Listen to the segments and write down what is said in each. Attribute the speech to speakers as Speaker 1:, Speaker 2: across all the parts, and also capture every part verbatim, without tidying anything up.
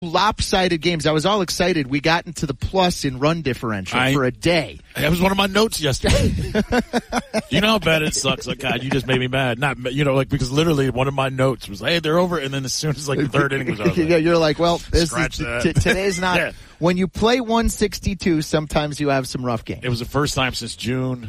Speaker 1: lopsided games. I was all excited. We got into the plus in run differential I, for a day.
Speaker 2: That was one of my notes yesterday. You know how bad it sucks. Like, God, you just made me mad. Not, you know, like, because literally one of my notes was, hey, they're over. And then as soon as like the third inning was over.
Speaker 1: Yeah, you're like, well, this is, t- today's not. Yeah. When you play one sixty-two, sometimes you have some rough games.
Speaker 2: It was the first time since June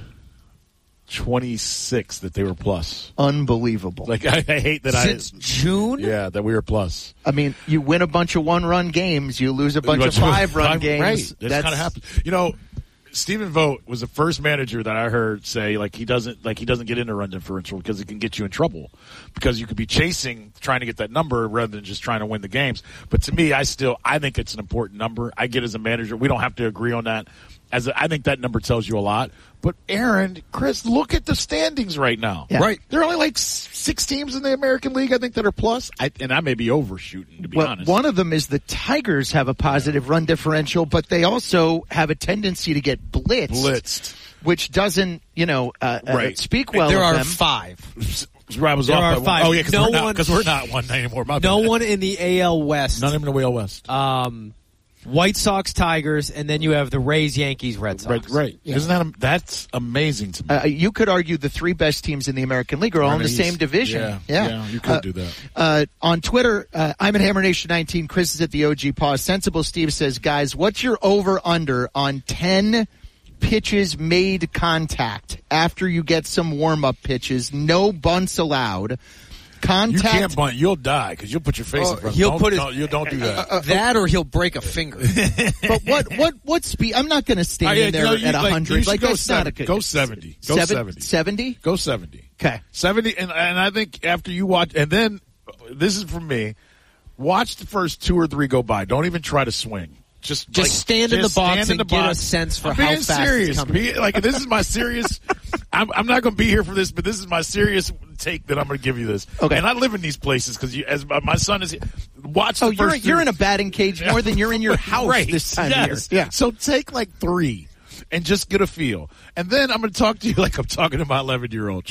Speaker 2: twenty-sixth that they were plus.
Speaker 1: Unbelievable.
Speaker 2: Like, I, I hate that
Speaker 3: Since
Speaker 2: I.
Speaker 3: Since June?
Speaker 2: Yeah, that we were plus.
Speaker 1: I mean, you win a bunch of one-run games, you lose a bunch of five-run games.
Speaker 2: Right. That's kind of happens. You know, Stephen Vogt was the first manager that I heard say, like, he doesn't like he doesn't get into run differential because it can get you in trouble. Because you could be chasing, trying to get that number rather than just trying to win the games. But to me, I still, I think it's an important number. I get as a manager, we don't have to agree on that. As a, I think that number tells you a lot. But Aaron, Chris, look at the standings right now.
Speaker 1: Yeah.
Speaker 2: Right. There are only like six teams in the American League, I think, that are plus. I, and I may be overshooting, to be
Speaker 1: well,
Speaker 2: honest.
Speaker 1: One of them is the Tigers have a positive run differential, but they also have a tendency to get blitzed.
Speaker 2: Blitzed.
Speaker 1: Which doesn't, you know, uh,
Speaker 2: right.
Speaker 1: uh, speak well
Speaker 3: there
Speaker 1: of
Speaker 3: are
Speaker 1: them.
Speaker 3: five.
Speaker 2: I was
Speaker 3: there
Speaker 2: off
Speaker 3: are
Speaker 2: by
Speaker 3: five.
Speaker 2: One. Oh, yeah, because
Speaker 3: no
Speaker 2: we're, we're not one anymore. My
Speaker 3: no
Speaker 2: bad.
Speaker 3: one in the A L West.
Speaker 2: None in the A L West.
Speaker 3: Um, White Sox, Tigers, and then you have the Rays, Yankees, Red Sox.
Speaker 2: Right, right. Yeah. Isn't that that's amazing to me?
Speaker 1: Uh, you could argue the three best teams in the American League are all in the
Speaker 2: East.
Speaker 1: same division.
Speaker 2: Yeah,
Speaker 1: yeah.
Speaker 2: yeah you could
Speaker 1: uh,
Speaker 2: do that.
Speaker 1: Uh, on Twitter, uh, I'm at Hammer Nation nineteen. Chris is at the O G Pause. Sensible Steve says, guys, what's your over-under on ten pitches made contact after you get some warm-up pitches? No bunts allowed. Contact.
Speaker 2: You can't bunt. You'll die because you'll put your face
Speaker 3: oh,
Speaker 2: in front.
Speaker 3: He'll
Speaker 2: don't,
Speaker 3: put his,
Speaker 2: don't, you don't do that.
Speaker 3: Uh, uh, that or he'll break a finger.
Speaker 1: But what what what speed? I'm not going to stand
Speaker 2: yeah,
Speaker 1: in there
Speaker 2: no, you,
Speaker 1: at
Speaker 2: like,
Speaker 1: one hundred. Like
Speaker 2: go
Speaker 1: that's
Speaker 2: seven,
Speaker 1: not a good.
Speaker 2: Go seventy. Go
Speaker 1: Seven,
Speaker 2: seventy.
Speaker 1: seventy.
Speaker 2: Go seventy.
Speaker 1: Okay.
Speaker 2: Seventy, and and I think after you watch, and then this is from me. Watch the first two or three go by. Don't even try to swing. Just
Speaker 3: just
Speaker 2: like,
Speaker 3: stand in
Speaker 2: just
Speaker 3: the box
Speaker 2: and
Speaker 3: the
Speaker 2: get
Speaker 3: box. a sense for
Speaker 2: I'm
Speaker 3: how
Speaker 2: being
Speaker 3: fast
Speaker 2: serious.
Speaker 3: it's coming.
Speaker 2: Be, like this is my serious. I'm, I'm not going to be here for this, but this is my serious take that I'm going to give you this.
Speaker 1: Okay.
Speaker 2: And I live in these places because as my son is. Watch. The
Speaker 1: oh, you're
Speaker 2: first
Speaker 1: you're
Speaker 2: three.
Speaker 1: in a batting cage more than you're in your house
Speaker 2: right.
Speaker 1: this time
Speaker 2: yes.
Speaker 1: of year. Yeah.
Speaker 2: So take like three and just get a feel, and then I'm going to talk to you like I'm talking to my eleven year old.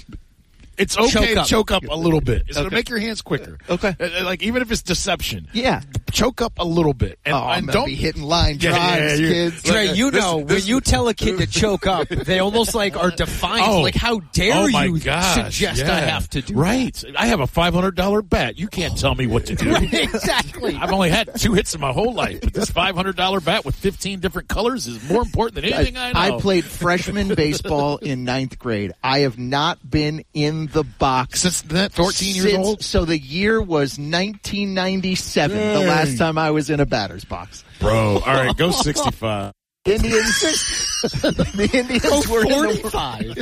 Speaker 2: It's okay
Speaker 3: choke
Speaker 2: to
Speaker 3: up.
Speaker 2: choke up a little bit. It's
Speaker 1: okay.
Speaker 2: going to make your hands quicker.
Speaker 1: Okay.
Speaker 2: Uh, like, even if it's deception.
Speaker 1: Yeah.
Speaker 2: Choke up a little bit. And,
Speaker 1: oh, I'm
Speaker 2: and don't
Speaker 1: be hitting line
Speaker 2: yeah,
Speaker 1: drives,
Speaker 2: yeah, yeah,
Speaker 1: kids.
Speaker 3: Trey, you
Speaker 2: this,
Speaker 3: know,
Speaker 2: this,
Speaker 3: when you tell a kid to choke up, they almost like are defiant.
Speaker 2: Oh,
Speaker 3: like, how dare
Speaker 2: oh my
Speaker 3: you
Speaker 2: gosh,
Speaker 3: suggest
Speaker 2: yeah.
Speaker 3: I have to do
Speaker 2: right.
Speaker 3: that?
Speaker 2: I have a five hundred dollars bat. You can't tell me what to do.
Speaker 3: Right, exactly.
Speaker 2: I've only had two hits in my whole life, but this five hundred dollars bat with fifteen different colors is more important than anything I, I know.
Speaker 1: I played freshman baseball in ninth grade. I have not been in the box
Speaker 2: since that fourteen years
Speaker 1: since,
Speaker 2: old.
Speaker 1: So the year was nineteen ninety-seven.
Speaker 2: Dang.
Speaker 1: The last time I was in a batter's box.
Speaker 2: Bro, all right, go sixty-five.
Speaker 1: Indians, the Indians
Speaker 3: go
Speaker 1: were
Speaker 3: forty-five.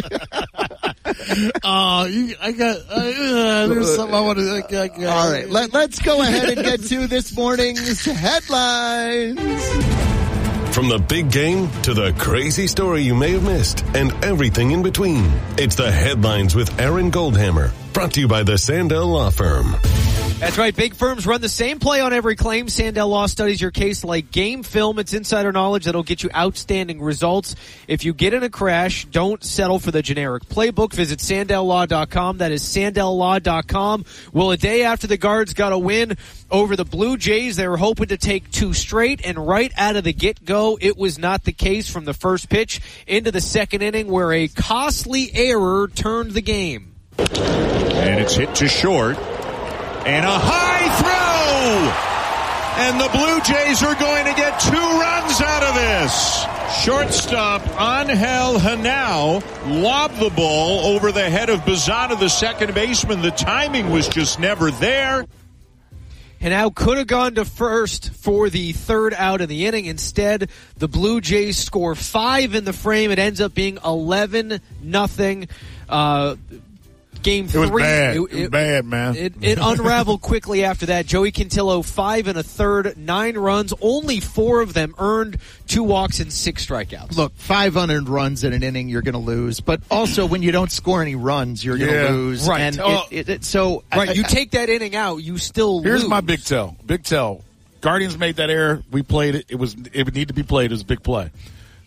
Speaker 2: Oh, you, I got. Uh, there's something I want to. I, I, I,
Speaker 1: All right, let, let's go ahead and get to this morning's headlines.
Speaker 4: From the big game to the crazy story you may have missed and everything in between, it's the Headlines with Aaron Goldhammer, brought to you by the Sandell Law Firm.
Speaker 3: That's right. Big firms run the same play on every claim. Sandell Law studies your case like game film. It's insider knowledge that'll get you outstanding results. If you get in a crash, don't settle for the generic playbook. Visit Sandell Law dot com. That is Sandell Law dot com. Well, a day after the Guards got a win over the Blue Jays, they were hoping to take two straight, and right out of the get-go, it was not the case from the first pitch into the second inning where a costly error turned the game.
Speaker 5: And it's hit to short. And a high throw! And the Blue Jays are going to get two runs out of this. Shortstop Angel Hanao lobbed the ball over the head of Bazana, the second baseman. The timing was just never there.
Speaker 3: Hanao could have gone to first for the third out of the inning. Instead, the Blue Jays score five in the frame. It ends up being eleven nothing. Uh, Game three.
Speaker 2: It was bad.
Speaker 3: It,
Speaker 2: it, it was bad, man.
Speaker 3: It, it unraveled quickly after that. Joey Cantillo, five and a third, nine runs, only four of them earned, two walks and six strikeouts.
Speaker 1: Look, five hundred runs in an inning, you're going to lose. But also, when you don't score any runs, you're going to
Speaker 2: yeah,
Speaker 1: lose.
Speaker 3: Right.
Speaker 1: And
Speaker 3: oh,
Speaker 1: it, it, it, so,
Speaker 3: right.
Speaker 1: I,
Speaker 3: you
Speaker 1: I,
Speaker 3: take that inning out, you still
Speaker 2: Here's
Speaker 3: lose.
Speaker 2: my big tell. Big tell. Guardians made that error. We played it. It was. It would need to be played. It was a big play.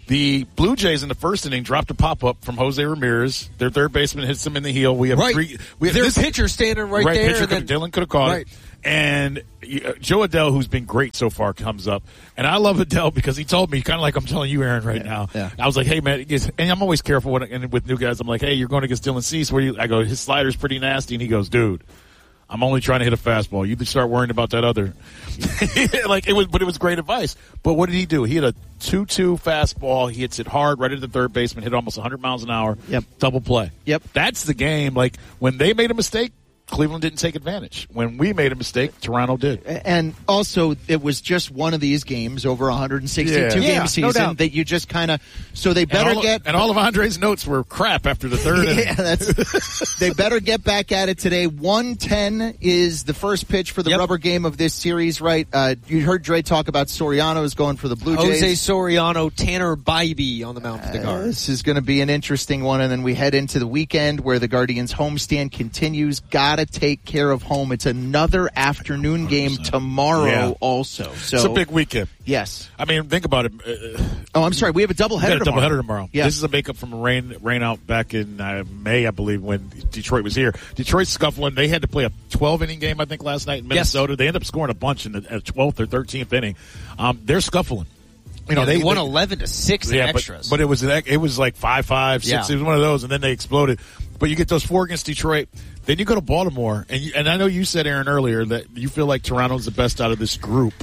Speaker 2: The Blue Jays in the first inning dropped a pop-up from Jose Ramirez. Their third baseman hits them in the heel. We have
Speaker 3: Right.
Speaker 2: three. We have
Speaker 3: Their
Speaker 2: this,
Speaker 3: pitcher standing right,
Speaker 2: right
Speaker 3: there.
Speaker 2: pitcher
Speaker 3: and then,
Speaker 2: could, Dylan could have caught
Speaker 3: right.
Speaker 2: it. And uh, Joe Adele, who's been great so far, comes up. And I love Adele because he told me, kind of like I'm telling you, Aaron, right
Speaker 1: yeah,
Speaker 2: now.
Speaker 1: Yeah.
Speaker 2: I was like, hey, man, and I'm always careful when, and with new guys. I'm like, hey, you're going against Dylan Cease. Where you? I go, his slider's pretty nasty. And he goes, dude, I'm only trying to hit a fastball. You can start worrying about that other. like it was, but it was great advice. But what did he do? He hit a two two fastball. He hits it hard right at the third baseman, hit almost one hundred miles an hour.
Speaker 1: Yep.
Speaker 2: Double play.
Speaker 1: Yep.
Speaker 2: That's the game. Like when they made a mistake, Cleveland didn't take advantage. When we made a mistake, Toronto did.
Speaker 1: And also, it was just one of these games over a one hundred sixty-two
Speaker 2: Yeah.
Speaker 1: game
Speaker 3: Yeah, no
Speaker 1: season
Speaker 3: doubt.
Speaker 1: that you just kind of. So they better
Speaker 2: and all,
Speaker 1: get.
Speaker 2: and all of Andre's notes were crap after the third inning.
Speaker 1: Yeah, that's, they better get back at it today. one ten is the first pitch for the
Speaker 3: Yep.
Speaker 1: rubber game of this series, right? Uh, you heard Dre talk about Soriano is going for the Blue Jays.
Speaker 3: Jose Soriano, Tanner Bybee on the mound for the
Speaker 1: Uh,
Speaker 3: Guards.
Speaker 1: this is going to be an interesting one, and then we head into the weekend where the Guardians' homestand continues. Got to take care of home. It's another afternoon game tomorrow,
Speaker 2: Yeah.
Speaker 1: also. So
Speaker 2: It's a big weekend.
Speaker 1: yes.
Speaker 2: I mean, think about it. Uh,
Speaker 1: Oh, I'm sorry. We have a doubleheader
Speaker 2: We got a
Speaker 1: tomorrow.
Speaker 2: doubleheader tomorrow.
Speaker 1: Yeah.
Speaker 2: This is a makeup from a rain rain out back in uh, May, I believe, when Detroit was here. Detroit's scuffling. They had to play a twelve inning game, I think, last night in Minnesota.
Speaker 3: Yes.
Speaker 2: They ended up scoring a bunch in the uh, twelfth or thirteenth inning. Um, they're scuffling. You know,
Speaker 3: Yeah, they,
Speaker 2: they
Speaker 3: won
Speaker 2: they,
Speaker 3: eleven to six in
Speaker 2: yeah,
Speaker 3: extras.
Speaker 2: But, but it was it was like five five six.
Speaker 3: Yeah.
Speaker 2: It was one of those, and then they exploded. But you get those four against Detroit. Then you go to Baltimore, and you, and I know you said, Aaron, earlier that you feel like Toronto's the best out of this group.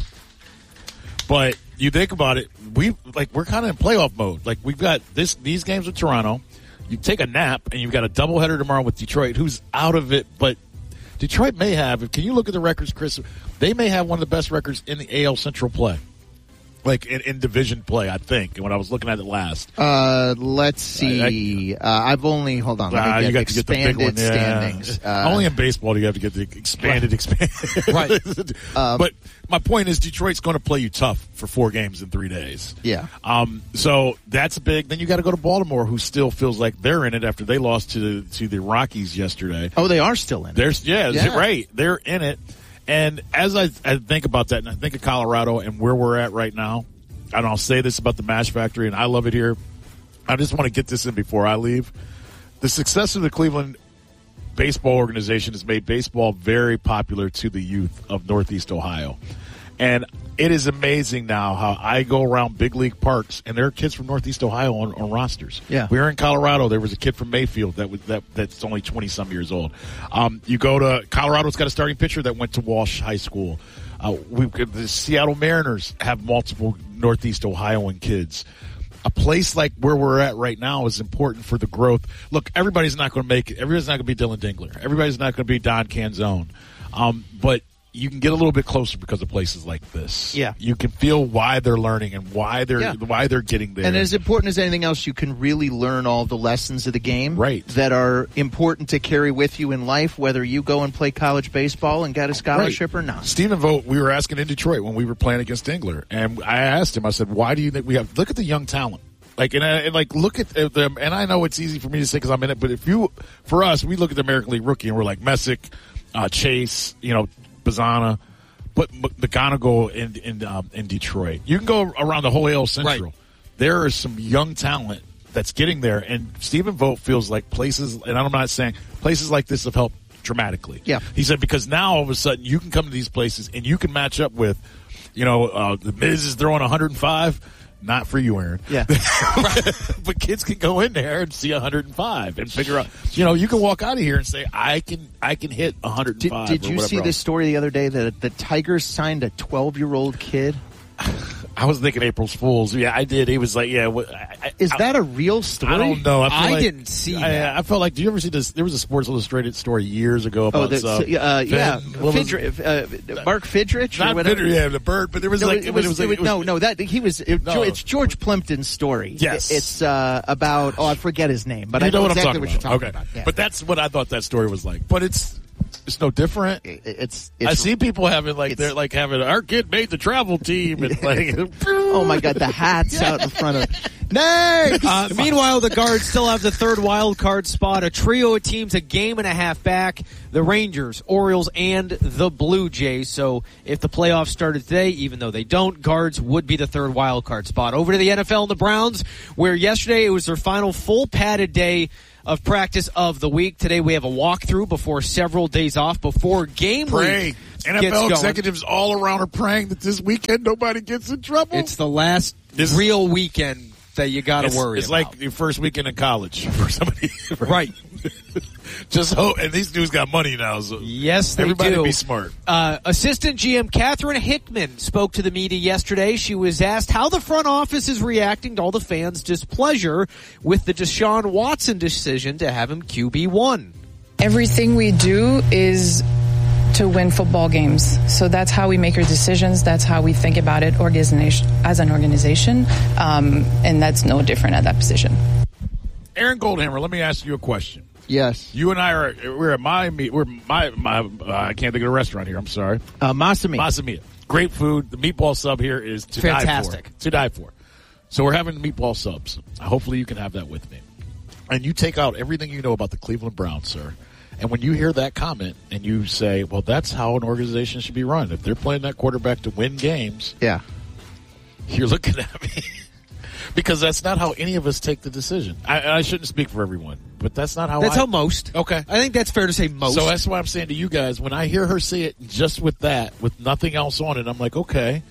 Speaker 2: But you think about it, we like we're kind of in playoff mode. Like we've got this these games with Toronto. You take a nap, and you've got a doubleheader tomorrow with Detroit, who's out of it. But Detroit may have. Can you look at the records, Chris? They may have one of the best records in the A L Central play. Like in, in division play, I think. And when I was looking at it last,
Speaker 1: Uh, let's see. Uh, I've only hold on. Let me
Speaker 2: uh,
Speaker 1: get
Speaker 2: you got to get the big
Speaker 1: expanded
Speaker 2: one. Yeah.
Speaker 1: standings. Uh,
Speaker 2: Only in baseball do you have to get the expanded, expanded.
Speaker 3: Right.
Speaker 1: Um,
Speaker 2: but my point is, Detroit's going to play you tough for four games in three days.
Speaker 1: Yeah.
Speaker 2: Um. So that's big. Then you got to go to Baltimore, who still feels like they're in it after they lost to the, to the Rockies yesterday.
Speaker 1: Oh, they are still in it.
Speaker 2: There's yeah,
Speaker 1: Yeah.
Speaker 2: right. They're in it. And as I, I think about that, and I think of Colorado and where we're at right now, and I'll say this about the Mash Factory, and I love it here. I just want to get this in before I leave. The success of the Cleveland baseball organization has made baseball very popular to the youth of Northeast Ohio. And it is amazing now how I go around big league parks, and there are kids from Northeast Ohio on, on rosters.
Speaker 1: Yeah.
Speaker 2: We were in Colorado. There was a kid from Mayfield that was that that's only twenty-some years old. Um, you go to Colorado's got a starting pitcher that went to Walsh High School. Uh, we the Seattle Mariners have multiple Northeast Ohioan kids. A place like where we're at right now is important for the growth. Look, everybody's not going to make it. Everybody's not going to be Dylan Dingler. Everybody's not going to be Don Canzone. Um, but you can get a little bit closer because of places like this.
Speaker 1: Yeah.
Speaker 2: You can feel why they're learning and why they're
Speaker 1: Yeah.
Speaker 2: why they're getting there.
Speaker 1: And as important as anything else, you can really learn all the lessons of the game
Speaker 2: Right.
Speaker 1: that are important to carry with you in life, whether you go and play college baseball and get a scholarship
Speaker 2: Right.
Speaker 1: or not.
Speaker 2: Stephen Vogt, we were asking in Detroit when we were playing against Dingler, and I asked him, I said, why do you think we have, look at the young talent. Like, and, I, and like, look at them, and I know it's easy for me to say because I'm in it, but if you, for us, we look at the American League rookie and we're like Messick, uh, Chase, you know, Bazana, but McGonigal in, in, um, in Detroit. You can go around the whole A L Central.
Speaker 3: Right.
Speaker 2: There is some young talent that's getting there, and Stephen Vogt feels like places, and I'm not saying places like this have helped dramatically.
Speaker 1: Yeah.
Speaker 2: He said because now all of a sudden you can come to these places and you can match up with, you know, uh, the Miz is throwing one hundred five. Not for you, Aaron.
Speaker 1: Yeah.
Speaker 2: But kids can go in there and see one hundred five and figure out, you know, you can walk out of here and say, I can, I can hit one hundred five.
Speaker 1: Did, did
Speaker 2: or
Speaker 1: you see
Speaker 2: whatever
Speaker 1: this
Speaker 2: else.
Speaker 1: story the other day that the Tigers signed a twelve-year-old kid?
Speaker 2: I was thinking April's Fools. Yeah, I did. He was like, yeah. What, I, I,
Speaker 1: Is
Speaker 2: I,
Speaker 1: that a real story?
Speaker 2: I don't know. I, feel
Speaker 3: I
Speaker 2: like,
Speaker 3: didn't see
Speaker 2: I,
Speaker 3: that.
Speaker 2: I felt like, do you ever see this? There was a Sports Illustrated story years ago
Speaker 1: Oh,
Speaker 2: about
Speaker 1: the,
Speaker 2: uh,
Speaker 1: uh, yeah,
Speaker 2: Finn- what was-
Speaker 1: Fidrich, uh, Mark Fidrich or
Speaker 2: Not
Speaker 1: whatever.
Speaker 2: Fidrich, yeah, the bird, but there was
Speaker 1: No,
Speaker 2: like,
Speaker 1: it was,
Speaker 2: it was
Speaker 1: it
Speaker 2: like,
Speaker 1: was-
Speaker 2: it was-
Speaker 1: no, no, that he was. It,
Speaker 2: No.
Speaker 1: It's George Plimpton's story.
Speaker 2: Yes.
Speaker 1: It- it's uh, about. Oh, I forget his name, but
Speaker 2: you
Speaker 1: I know,
Speaker 2: know what
Speaker 1: exactly
Speaker 2: I'm
Speaker 1: what
Speaker 2: talking
Speaker 1: you're
Speaker 2: about.
Speaker 1: talking
Speaker 2: Okay,
Speaker 1: about. Yeah.
Speaker 2: but that's what I thought that story was like. But it's it's no different.
Speaker 1: It- it's, it's.
Speaker 2: I see people having like
Speaker 1: it's-
Speaker 2: they're like having our kid made the travel team and like
Speaker 1: Oh my God, the hats out in front of. Next!
Speaker 3: Uh, meanwhile, the Guards still have the third wild card spot. A trio of teams a game and a half back. The Rangers, Orioles, and the Blue Jays. So if the playoffs started today, even though they don't, Guards would be the third wild card spot. Over to the N F L and the Browns, where yesterday it was their final full padded day of practice of the week. Today we have a walkthrough before several days off before game
Speaker 2: Pray.
Speaker 3: week.
Speaker 2: N F L executives all around are praying that this weekend nobody gets in trouble.
Speaker 3: It's the last
Speaker 2: This-
Speaker 3: real weekend that you got to
Speaker 2: It's,
Speaker 3: worry
Speaker 2: it's
Speaker 3: about.
Speaker 2: like your first weekend in college for somebody.
Speaker 3: Right.
Speaker 2: Just hope. And these dudes got money now, so
Speaker 3: Yes, they
Speaker 2: everybody
Speaker 3: do.
Speaker 2: be smart.
Speaker 3: Uh, Assistant G M Catherine Hickman spoke to the media yesterday. She was asked how the front office is reacting to all the fans' displeasure with the Deshaun Watson decision to have him Q B one.
Speaker 6: Everything we do is to win football games. So that's how we make our decisions. That's how we think about it organization, as an organization. Um, and that's no different at that position.
Speaker 2: Aaron Goldhammer, let me ask you a question.
Speaker 1: Yes.
Speaker 2: You and I are we're at my meet. We're my my. Uh, I can't think of a restaurant here. I'm sorry.
Speaker 1: Uh, Masami.
Speaker 2: Masamia. Great food. The meatball sub here is to
Speaker 3: Fantastic.
Speaker 2: die for. To die for. So we're having meatball subs. Hopefully you can have that with me. And you take out everything you know about the Cleveland Browns, sir. And when you hear that comment and you say, well, that's how an organization should be run. If they're playing that quarterback to win games,
Speaker 1: Yeah.
Speaker 2: you're looking at me. Because that's not how any of us take the decision. I, I shouldn't speak for everyone, but that's not how
Speaker 3: That's
Speaker 2: I...
Speaker 3: how most.
Speaker 2: Okay.
Speaker 3: I think that's fair to say most.
Speaker 2: So that's why I'm saying to you guys, when I hear her say it just with that, with nothing else on it, I'm like, okay,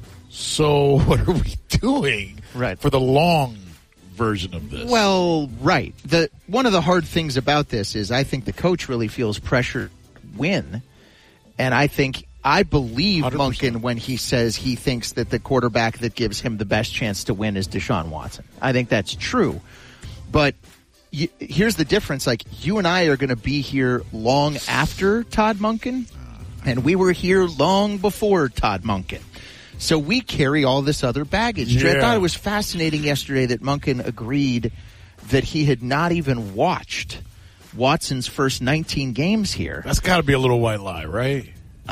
Speaker 2: so what are we doing
Speaker 1: Right.
Speaker 2: for the long version of this?
Speaker 1: Well, right. The one of the hard things about this is I think the coach really feels pressure to win, and I think I believe
Speaker 2: one hundred percent.
Speaker 1: Monken when he says he thinks that the quarterback that gives him the best chance to win is Deshaun Watson. I think that's true, but y- here's the difference: like you and I are going to be here long after Todd Monken, and we were here long before Todd Monken. So we carry all this other baggage. I
Speaker 2: Yeah.
Speaker 1: thought it was fascinating yesterday that Monken agreed that he had not even watched Watson's first nineteen games here.
Speaker 2: That's got to be a little white lie, right?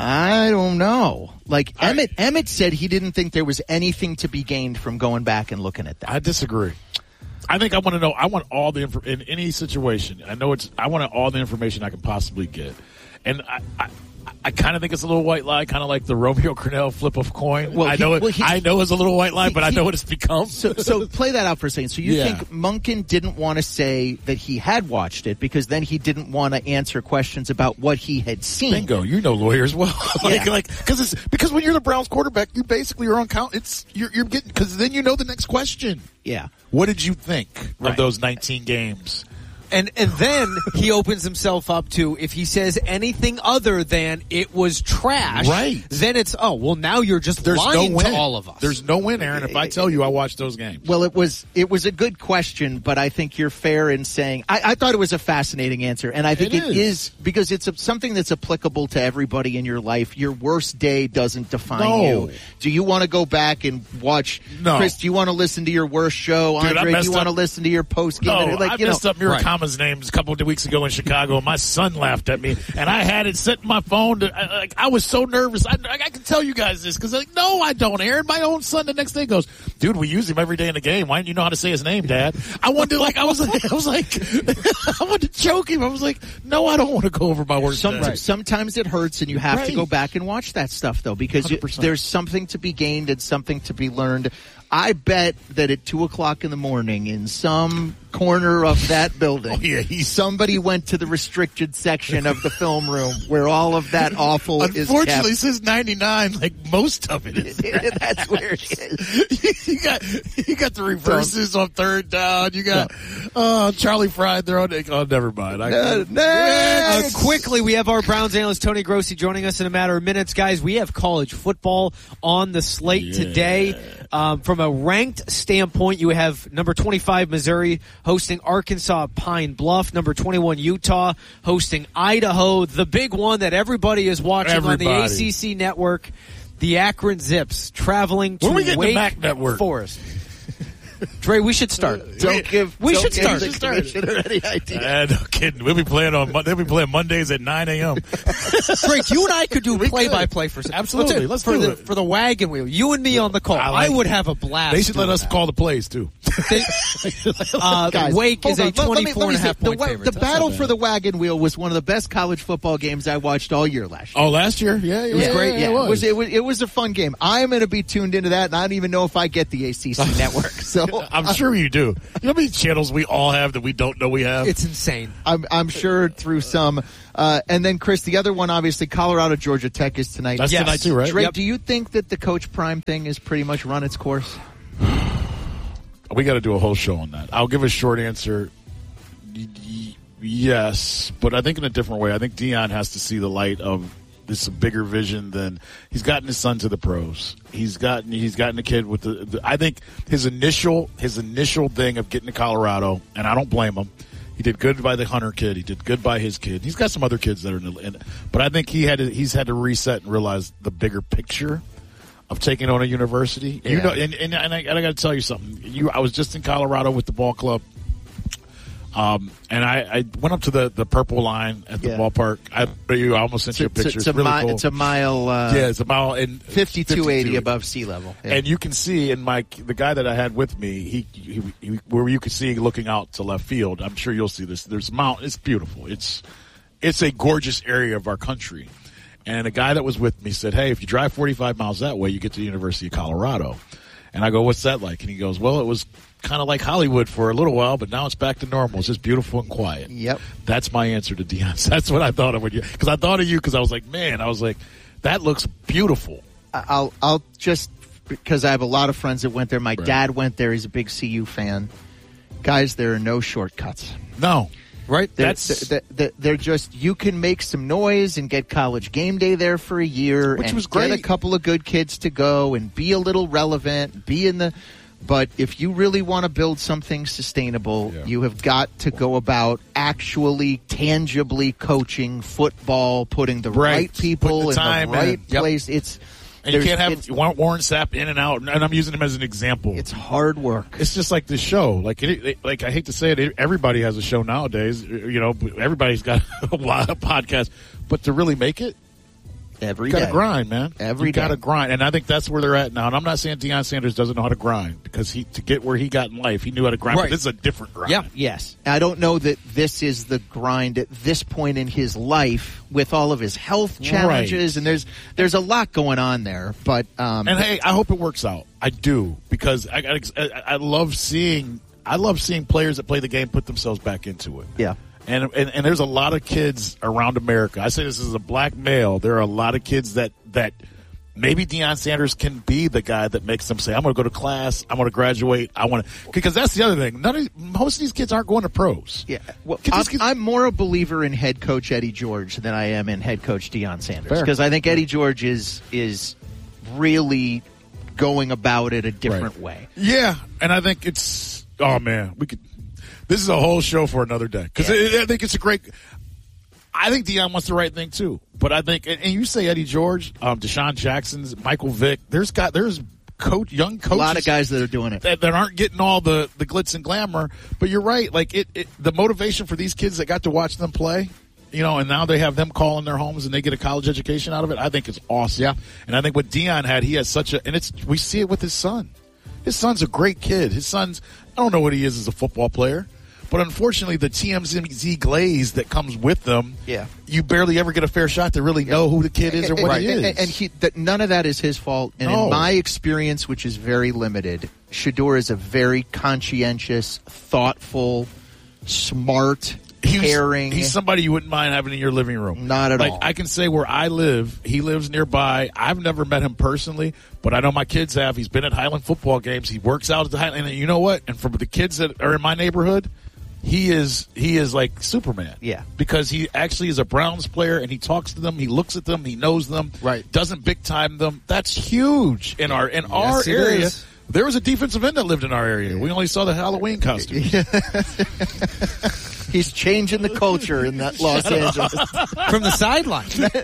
Speaker 1: I don't know. Like
Speaker 2: I-
Speaker 1: Emmett, Emmett said he didn't think there was anything to be gained from going back and looking at that.
Speaker 2: I disagree. I think I want to know. I want all the info in any situation. I know it's. I want all the information I can possibly get, and I. I I kind of think it's a little white lie, kind of like the Romeo Cornell flip of coin.
Speaker 1: Well,
Speaker 2: I
Speaker 1: he-
Speaker 2: know it.
Speaker 1: well, he-
Speaker 2: I know it's a little white lie,
Speaker 1: he-
Speaker 2: but I
Speaker 1: he-
Speaker 2: know what it's become.
Speaker 1: So, so play that out for a second. So you
Speaker 2: Yeah.
Speaker 1: think Monken didn't want to say that he had watched it because then he didn't want to answer questions about what he had seen.
Speaker 2: Bingo, you know lawyers well. like,
Speaker 1: Yeah.
Speaker 2: like, because it's because when you're the Browns quarterback, you basically are on count. It's you're, you're getting because then you know the next question.
Speaker 1: Yeah.
Speaker 2: What did you think
Speaker 1: Right.
Speaker 2: of those nineteen games?
Speaker 3: And and then he opens himself up to if he says anything other than it was trash,
Speaker 2: Right.
Speaker 3: then it's, oh, well, now you're just
Speaker 2: There's
Speaker 3: lying
Speaker 2: no win.
Speaker 3: to all of us.
Speaker 2: There's no win, Aaron. If I tell you I watched those games,
Speaker 1: Well, it was it was a good question, but I think you're fair in saying I, I thought it was a fascinating answer, and I think
Speaker 2: It
Speaker 1: it
Speaker 2: is.
Speaker 1: is because it's a, something that's applicable to everybody in your life. Your worst day doesn't define
Speaker 2: No.
Speaker 1: you. Do you want to go back and watch?
Speaker 2: No.
Speaker 1: Chris, do you want to listen to your worst show?
Speaker 2: Dude, I
Speaker 1: Andre, do
Speaker 2: messed
Speaker 1: you want to
Speaker 2: up-
Speaker 1: listen to your post game?
Speaker 2: no,
Speaker 1: like
Speaker 2: I
Speaker 1: you
Speaker 2: messed
Speaker 1: know,
Speaker 2: up Murakami's names a couple of weeks ago in Chicago, and my son laughed at me, and I had it set in my phone. To, I, like, I was so nervous. I, I, I can tell you guys this because, like, no, I don't, Aaron. My own son the next day goes, dude, we use him every day in the game. Why didn't you know how to say his name, Dad? I wanted to, like, I was like, I was like, I wanted to choke him. I was like, no, I don't want to go over my worst
Speaker 1: Some,
Speaker 2: day.
Speaker 1: Sometimes it hurts, and you have to
Speaker 2: Right.
Speaker 1: go back and watch that stuff, though, because
Speaker 2: one hundred
Speaker 1: you,
Speaker 2: percent.
Speaker 1: there's something to be gained and something to be learned. I bet that at two o'clock in the morning, in some corner of that building,
Speaker 2: Oh, yeah, he's-
Speaker 1: somebody went to the restricted section of the film room where all of that awful is
Speaker 2: Unfortunately,
Speaker 1: kept.
Speaker 2: since ninety-nine, like most of it is.
Speaker 1: That's where it is.
Speaker 2: you got you got the reverses on third down. You got uh, Charlie Fry there on. Oh, never mind. I,
Speaker 1: Uh,
Speaker 3: Uh,
Speaker 1: next!
Speaker 3: quickly, we have our Browns analyst Tony Grossi joining us in a matter of minutes. Guys, we have college football on the slate
Speaker 2: Yeah.
Speaker 3: today. Um, from a ranked standpoint, you have number twenty-five Missouri hosting Arkansas Pine Bluff, number twenty-one Utah hosting Idaho, the big one that everybody is watching on the
Speaker 2: Everybody.
Speaker 3: A C C network, the Akron Zips traveling to
Speaker 2: When we get to
Speaker 3: Wake
Speaker 2: Mac Network?
Speaker 3: Forest. Dre, we should start.
Speaker 1: Don't give.
Speaker 3: We
Speaker 1: don't
Speaker 3: should
Speaker 1: give
Speaker 3: start.
Speaker 1: the commissioner any idea.
Speaker 2: Uh, no kidding. We'll be playing on. Mon- They'll be playing Mondays at nine a.m.
Speaker 3: Drake, you and I could do play-by-play for
Speaker 2: Absolutely. Let's
Speaker 3: for
Speaker 2: do
Speaker 3: the
Speaker 2: it.
Speaker 3: for the wagon wheel. You and me on the call.
Speaker 2: I
Speaker 3: I,
Speaker 2: like
Speaker 3: would
Speaker 2: it.
Speaker 3: have a blast.
Speaker 2: They should let
Speaker 3: doing
Speaker 2: us
Speaker 3: that.
Speaker 2: call the plays too.
Speaker 3: They, uh,
Speaker 1: Guys,
Speaker 3: Wake
Speaker 1: hold
Speaker 3: is
Speaker 1: on.
Speaker 3: a
Speaker 1: Let- let me-
Speaker 3: twenty-four
Speaker 1: let me
Speaker 3: and a half
Speaker 1: say,
Speaker 3: point
Speaker 1: the, wa-
Speaker 3: favorite.
Speaker 1: The
Speaker 3: That's not
Speaker 1: battle
Speaker 3: bad.
Speaker 1: for the wagon wheel was one of the best college football games I watched all year last year.
Speaker 2: Oh, last year? Yeah, it
Speaker 1: It was
Speaker 2: yeah,
Speaker 1: great. Yeah,
Speaker 2: it was.
Speaker 1: It, was, it was a fun game. I'm going to be tuned into that, and I don't even know if I get the A C C network. So
Speaker 2: I'm sure you do. You know how many channels we all have that we don't know we have?
Speaker 3: It's insane.
Speaker 1: I'm, I'm sure through some. Uh, and then, Chris, the other one, obviously, Colorado, Georgia Tech is tonight.
Speaker 2: That's
Speaker 3: Yes.
Speaker 2: tonight too, right?
Speaker 1: Drake,
Speaker 3: Yep.
Speaker 1: do you think that the Coach Prime thing has pretty much run its course?
Speaker 2: We got to do a whole show on that. I'll give a short answer. Y- y- Yes, but I think in a different way. I think Deion has to see the light of this bigger vision than he's gotten his son to the pros. He's gotten he's gotten a kid with the, the. I think his initial his initial thing of getting to Colorado, and I don't blame him. He did good by the Hunter kid. He did good by his kid. He's got some other kids that are in, the, in but I think he had to, he's had to reset and realize the bigger picture of taking on a university. You
Speaker 1: Yeah.
Speaker 2: know, and, and, and I, and I got to tell you something. You, I was just in Colorado with the ball club. Um, and I, I went up to the, the purple line at the
Speaker 1: Yeah.
Speaker 2: ballpark. I, you, I almost sent you a
Speaker 1: It's, it's,
Speaker 2: picture.
Speaker 1: it's, a,
Speaker 2: really
Speaker 1: mi-
Speaker 2: cool.
Speaker 1: it's a mile. Uh,
Speaker 2: yeah, it's a mile and
Speaker 1: fifty-two eighty above sea level. Yeah.
Speaker 2: And you can see in my the guy that I had with me, he, he, he where you can see looking out to left field. I'm sure you'll see this. There's a mountain. It's beautiful. It's it's a gorgeous area of our country. And a guy that was with me said, "Hey, if you drive forty-five miles that way, you get to the University of Colorado." And I go, "What's that like?" And he goes, "Well, it was kind of like Hollywood for a little while, but now it's back to normal. It's just beautiful and quiet."
Speaker 1: Yep.
Speaker 2: That's my answer to Deion. That's what I thought of when you, because I thought of you because I was like, man, I was like, that looks beautiful.
Speaker 1: I'll I'll just because I have a lot of friends that went there. My
Speaker 2: Right.
Speaker 1: dad went there. He's a big C U fan. Guys, there are no shortcuts.
Speaker 2: No, right?
Speaker 1: They're,
Speaker 2: That's
Speaker 1: they're, they're- they're just you can make some noise and get college game day there for a year,
Speaker 2: Which
Speaker 1: and
Speaker 2: was
Speaker 1: get a
Speaker 2: great.
Speaker 1: couple of good kids to go and be a little relevant, be in the. But if you really want to build something sustainable,
Speaker 2: Yeah.
Speaker 1: you have got to go about actually tangibly coaching football, putting the
Speaker 2: Right.
Speaker 1: right people
Speaker 2: Putting the
Speaker 1: in
Speaker 2: time
Speaker 1: the right
Speaker 2: in. Yep.
Speaker 1: place. It's
Speaker 2: And you
Speaker 1: there's-
Speaker 2: can't have
Speaker 1: it's,
Speaker 2: you want Warren Sapp in and out, and I'm using him as an example.
Speaker 1: it's hard work.
Speaker 2: It's just like this show. Like, it, it- like I hate to say it, everybody has a show nowadays. You know, everybody's got a lot of podcasts, but to really make it,
Speaker 1: Every
Speaker 2: you got to
Speaker 1: day.
Speaker 2: grind, man.
Speaker 1: Every
Speaker 2: you got to
Speaker 1: day.
Speaker 2: grind, and I think that's where they're at now. And I'm not saying Deion Sanders doesn't know how to grind because he to get where he got in life, he knew how to grind.
Speaker 3: Right.
Speaker 2: But this is a different grind.
Speaker 3: Yeah.
Speaker 1: Yes. I don't know that this is the grind at this point in his life with all of his health challenges, and there's there's a lot going on there. But um,
Speaker 2: And hey, I hope it works out. I do because I I, I love seeing I love seeing players that play the game put themselves back into it.
Speaker 1: yeah,
Speaker 2: And, and and there's a lot of kids around America. I say this as a black male. There are a lot of kids that that maybe Deion Sanders can be the guy that makes them say, "I'm going to go to class. I'm going to graduate. I want to." Because that's the other thing. None of most of these kids aren't going to pros.
Speaker 1: yeah. Well,
Speaker 2: Kids-
Speaker 1: I'm,
Speaker 2: kids-
Speaker 1: I'm more a believer in head coach Eddie George than I am in head coach Deion Sanders
Speaker 2: Fair.
Speaker 1: because I think Eddie George is is really going about it a different
Speaker 2: Right.
Speaker 1: way.
Speaker 2: Yeah, and I think it's oh man, we could. This is a whole show for another day because
Speaker 1: Yeah.
Speaker 2: I, I think it's a great. I think Deion wants the right thing too, but I think and, and you say Eddie George, um, Deshaun Jackson's, Michael Vick. There's got there's coach young coaches.
Speaker 1: A lot of guys that are doing it.
Speaker 2: that, that aren't getting all the, the glitz and glamour. But you're right. Like it, it, the motivation for these kids that got to watch them play, you know, and now they have them calling their homes and they get a college education out of it. I think it's awesome.
Speaker 1: Yeah.
Speaker 2: And I think what Deion had, he has such a, and it's, we see it with his son. His son's a great kid. His son's, I don't know what he is as a football player, but unfortunately the T M Z glaze that comes with them,
Speaker 1: Yeah.
Speaker 2: you barely ever get a fair shot to really know who the kid is or what
Speaker 1: and,
Speaker 2: he is.
Speaker 1: And, and he, that none of that is his fault. And
Speaker 2: No.
Speaker 1: in my experience, which is very limited, Shador is a very conscientious, thoughtful, smart,
Speaker 2: He's,
Speaker 1: caring.
Speaker 2: he's somebody you wouldn't mind having in your living room.
Speaker 1: Not at
Speaker 2: like,
Speaker 1: all.
Speaker 2: I can say where I live, he lives nearby. I've never met him personally, but I know my kids have. He's been at Highland football games. He works out at the Highland. And you know what? And for the kids that are in my neighborhood, he is he is like Superman.
Speaker 1: Yeah.
Speaker 2: Because he actually is a Browns player, and he talks to them. He looks at them. He knows them.
Speaker 1: Right.
Speaker 2: Doesn't big time them. That's huge in our in our
Speaker 3: it
Speaker 2: area.
Speaker 3: is.
Speaker 2: There was a defensive end that lived in our area. We only saw the Halloween costume.
Speaker 1: He's changing the culture in that Los Angeles.
Speaker 3: From the sideline.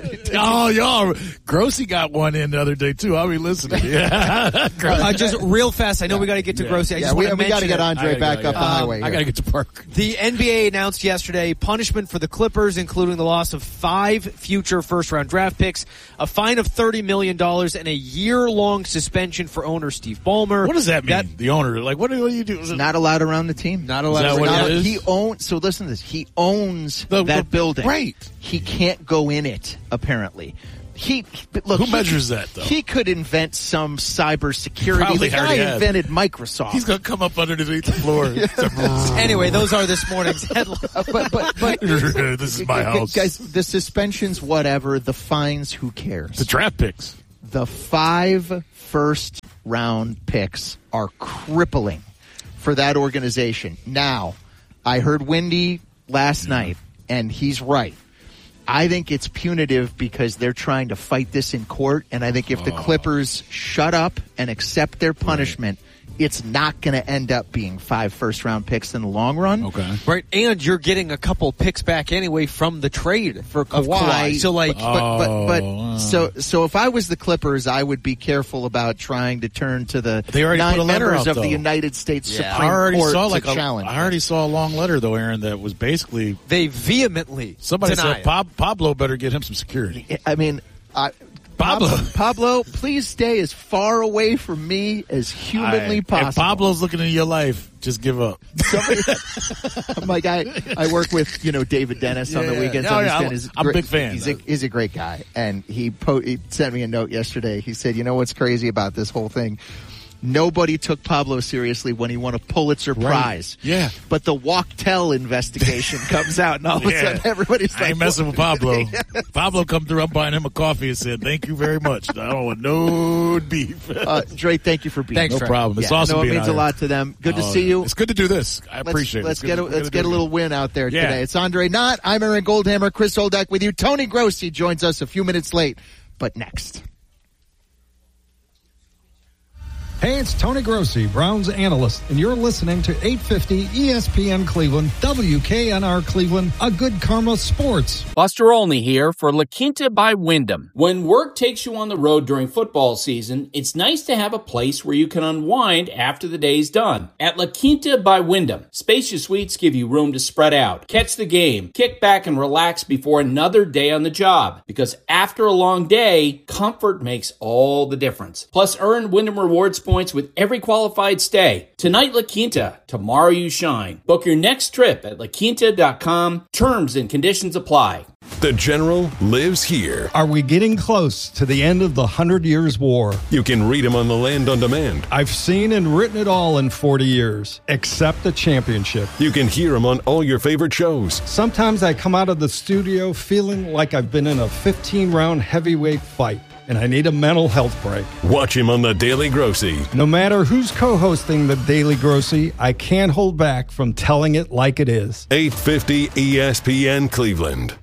Speaker 2: Oh, y'all. Grossi got one in the other day, too. I'll be listening. Yeah.
Speaker 3: uh, just real fast. I know we got to get to
Speaker 2: Yeah.
Speaker 3: Grossi. I
Speaker 1: Yeah,
Speaker 3: just
Speaker 1: we,
Speaker 3: want to
Speaker 1: we got to get Andre back
Speaker 2: gotta,
Speaker 1: up
Speaker 2: yeah.
Speaker 1: the
Speaker 3: Um,
Speaker 1: highway.
Speaker 2: I got to get to Park.
Speaker 3: The N B A announced yesterday punishment for the Clippers, including the loss of five future first-round draft picks, a fine of thirty million dollars, and a year-long suspension for owner Steve Ballmer.
Speaker 2: What does that mean? the owner? Like, what do, what do you do? Is it-
Speaker 1: Not allowed around the team.
Speaker 3: Not
Speaker 2: Is
Speaker 3: allowed
Speaker 2: that
Speaker 3: to
Speaker 2: what
Speaker 1: Not-
Speaker 2: it is?
Speaker 1: he owns. So listen to this. He owns
Speaker 2: The-
Speaker 1: that
Speaker 2: the-
Speaker 1: building.
Speaker 2: right.
Speaker 1: He can't go in it. Apparently, he but look.
Speaker 2: Who
Speaker 1: he-
Speaker 2: measures that, though?
Speaker 1: He could invent some cybersecurity.
Speaker 2: Probably
Speaker 1: The guy
Speaker 2: already has.
Speaker 1: invented Microsoft.
Speaker 2: He's going to come up underneath the floor.
Speaker 3: Anyway, those are this morning's headlines.
Speaker 1: Uh, but but but
Speaker 2: This is my house.
Speaker 1: guys. The suspensions, whatever. The fines, who cares?
Speaker 2: The draft picks.
Speaker 1: The five first round picks are crippling for that organization. Now, I heard Wendy last night, and he's right. I think it's punitive because they're trying to fight this in court, and I think if the Clippers shut up and accept their punishment, it's not going to end up being five first-round picks in the long run.
Speaker 2: Okay.
Speaker 3: Right, and you're getting a couple picks back anyway from the trade
Speaker 1: For
Speaker 3: of
Speaker 1: Kawhi.
Speaker 3: Kawhi. So, like,
Speaker 1: but, but, but,
Speaker 2: Oh.
Speaker 1: so, so if I was the Clippers, I would be careful about trying to turn to the
Speaker 2: They already
Speaker 1: nine
Speaker 2: put a letter
Speaker 1: members
Speaker 2: out,
Speaker 1: of
Speaker 2: though.
Speaker 1: the United States
Speaker 3: Yeah.
Speaker 1: Supreme
Speaker 2: I already
Speaker 1: Court
Speaker 2: saw like
Speaker 1: to
Speaker 2: a,
Speaker 1: challenge.
Speaker 2: I already saw a long letter though, Aaron, that was basically
Speaker 3: they vehemently
Speaker 2: somebody
Speaker 3: deny
Speaker 2: said
Speaker 3: it.
Speaker 2: Pab- Pablo better get him some security.
Speaker 1: I mean, I,
Speaker 2: Pablo.
Speaker 1: Pablo, Pablo, please stay as far away from me as humanly
Speaker 2: I-
Speaker 1: possible.
Speaker 2: If Pablo's looking into your life, just give up.
Speaker 1: Somebody, I'm like I, I work with you know David Dennis on the
Speaker 2: Yeah.
Speaker 1: weekends.
Speaker 2: Oh,
Speaker 1: on
Speaker 2: yeah,
Speaker 1: his
Speaker 2: I'm-
Speaker 1: He's
Speaker 2: I'm a
Speaker 1: great-
Speaker 2: big fan.
Speaker 1: He's a, he's a great guy, and he, po- he sent me a note yesterday. He said, "You know what's crazy about this whole thing? Nobody took Pablo seriously when he won a Pulitzer Prize.
Speaker 2: Yeah.
Speaker 1: But the Wachtell investigation comes out, and all of a
Speaker 2: Yeah.
Speaker 1: sudden everybody's
Speaker 2: I
Speaker 1: like,
Speaker 2: ain't messing with Pablo. Pablo come through, I'm buying him a coffee and said, thank you very much. I don't want no beef.
Speaker 1: uh, Dre, thank you for being
Speaker 3: Thanks,
Speaker 1: here.
Speaker 2: No problem. It's
Speaker 1: Yeah,
Speaker 2: awesome
Speaker 1: no, it
Speaker 2: being
Speaker 1: means
Speaker 2: out
Speaker 1: a
Speaker 2: here.
Speaker 1: lot to them. Good to
Speaker 2: Oh,
Speaker 1: see you.
Speaker 2: It's good to do this. I
Speaker 1: Let's,
Speaker 2: appreciate it.
Speaker 1: let's
Speaker 2: It's
Speaker 1: get
Speaker 2: good
Speaker 1: a,
Speaker 2: to-
Speaker 1: let's
Speaker 2: good to
Speaker 1: get
Speaker 2: do
Speaker 1: a
Speaker 2: it.
Speaker 1: little win out there
Speaker 2: Yeah.
Speaker 1: today. It's Andre Knott. I'm Aaron Goldhammer. Chris Oldak with you. Tony Grossi joins us a few minutes late, but next.
Speaker 7: Hey, it's Tony Grossi, Browns analyst, and you're listening to eight fifty E S P N Cleveland, W K N R Cleveland, a Good Karma Sports.
Speaker 8: Buster Olney here for La Quinta by Wyndham. When work takes you on the road during football season, it's nice to have a place where you can unwind after the day's done. At La Quinta by Wyndham, spacious suites give you room to spread out, catch the game, kick back and relax before another day on the job. Because after a long day, comfort makes all the difference. Plus, earn Wyndham Rewards points with every qualified stay. Tonight, La Quinta. Tomorrow, you shine. Book your next trip at la quinta dot com. Terms and conditions apply.
Speaker 4: The General lives here.
Speaker 7: Are we getting close to the end of the Hundred Years' War?
Speaker 4: You can read him on the Land on Demand.
Speaker 7: I've seen and written it all in forty years, except the championship.
Speaker 4: You can hear him on all your favorite shows.
Speaker 7: Sometimes I come out of the studio feeling like I've been in a fifteen-round heavyweight fight, and I need a mental health break.
Speaker 4: Watch him on The Daily Grossi.
Speaker 7: No matter who's co-hosting the Daily Grossi, I can't hold back from telling it like it is.
Speaker 4: eight fifty E S P N Cleveland.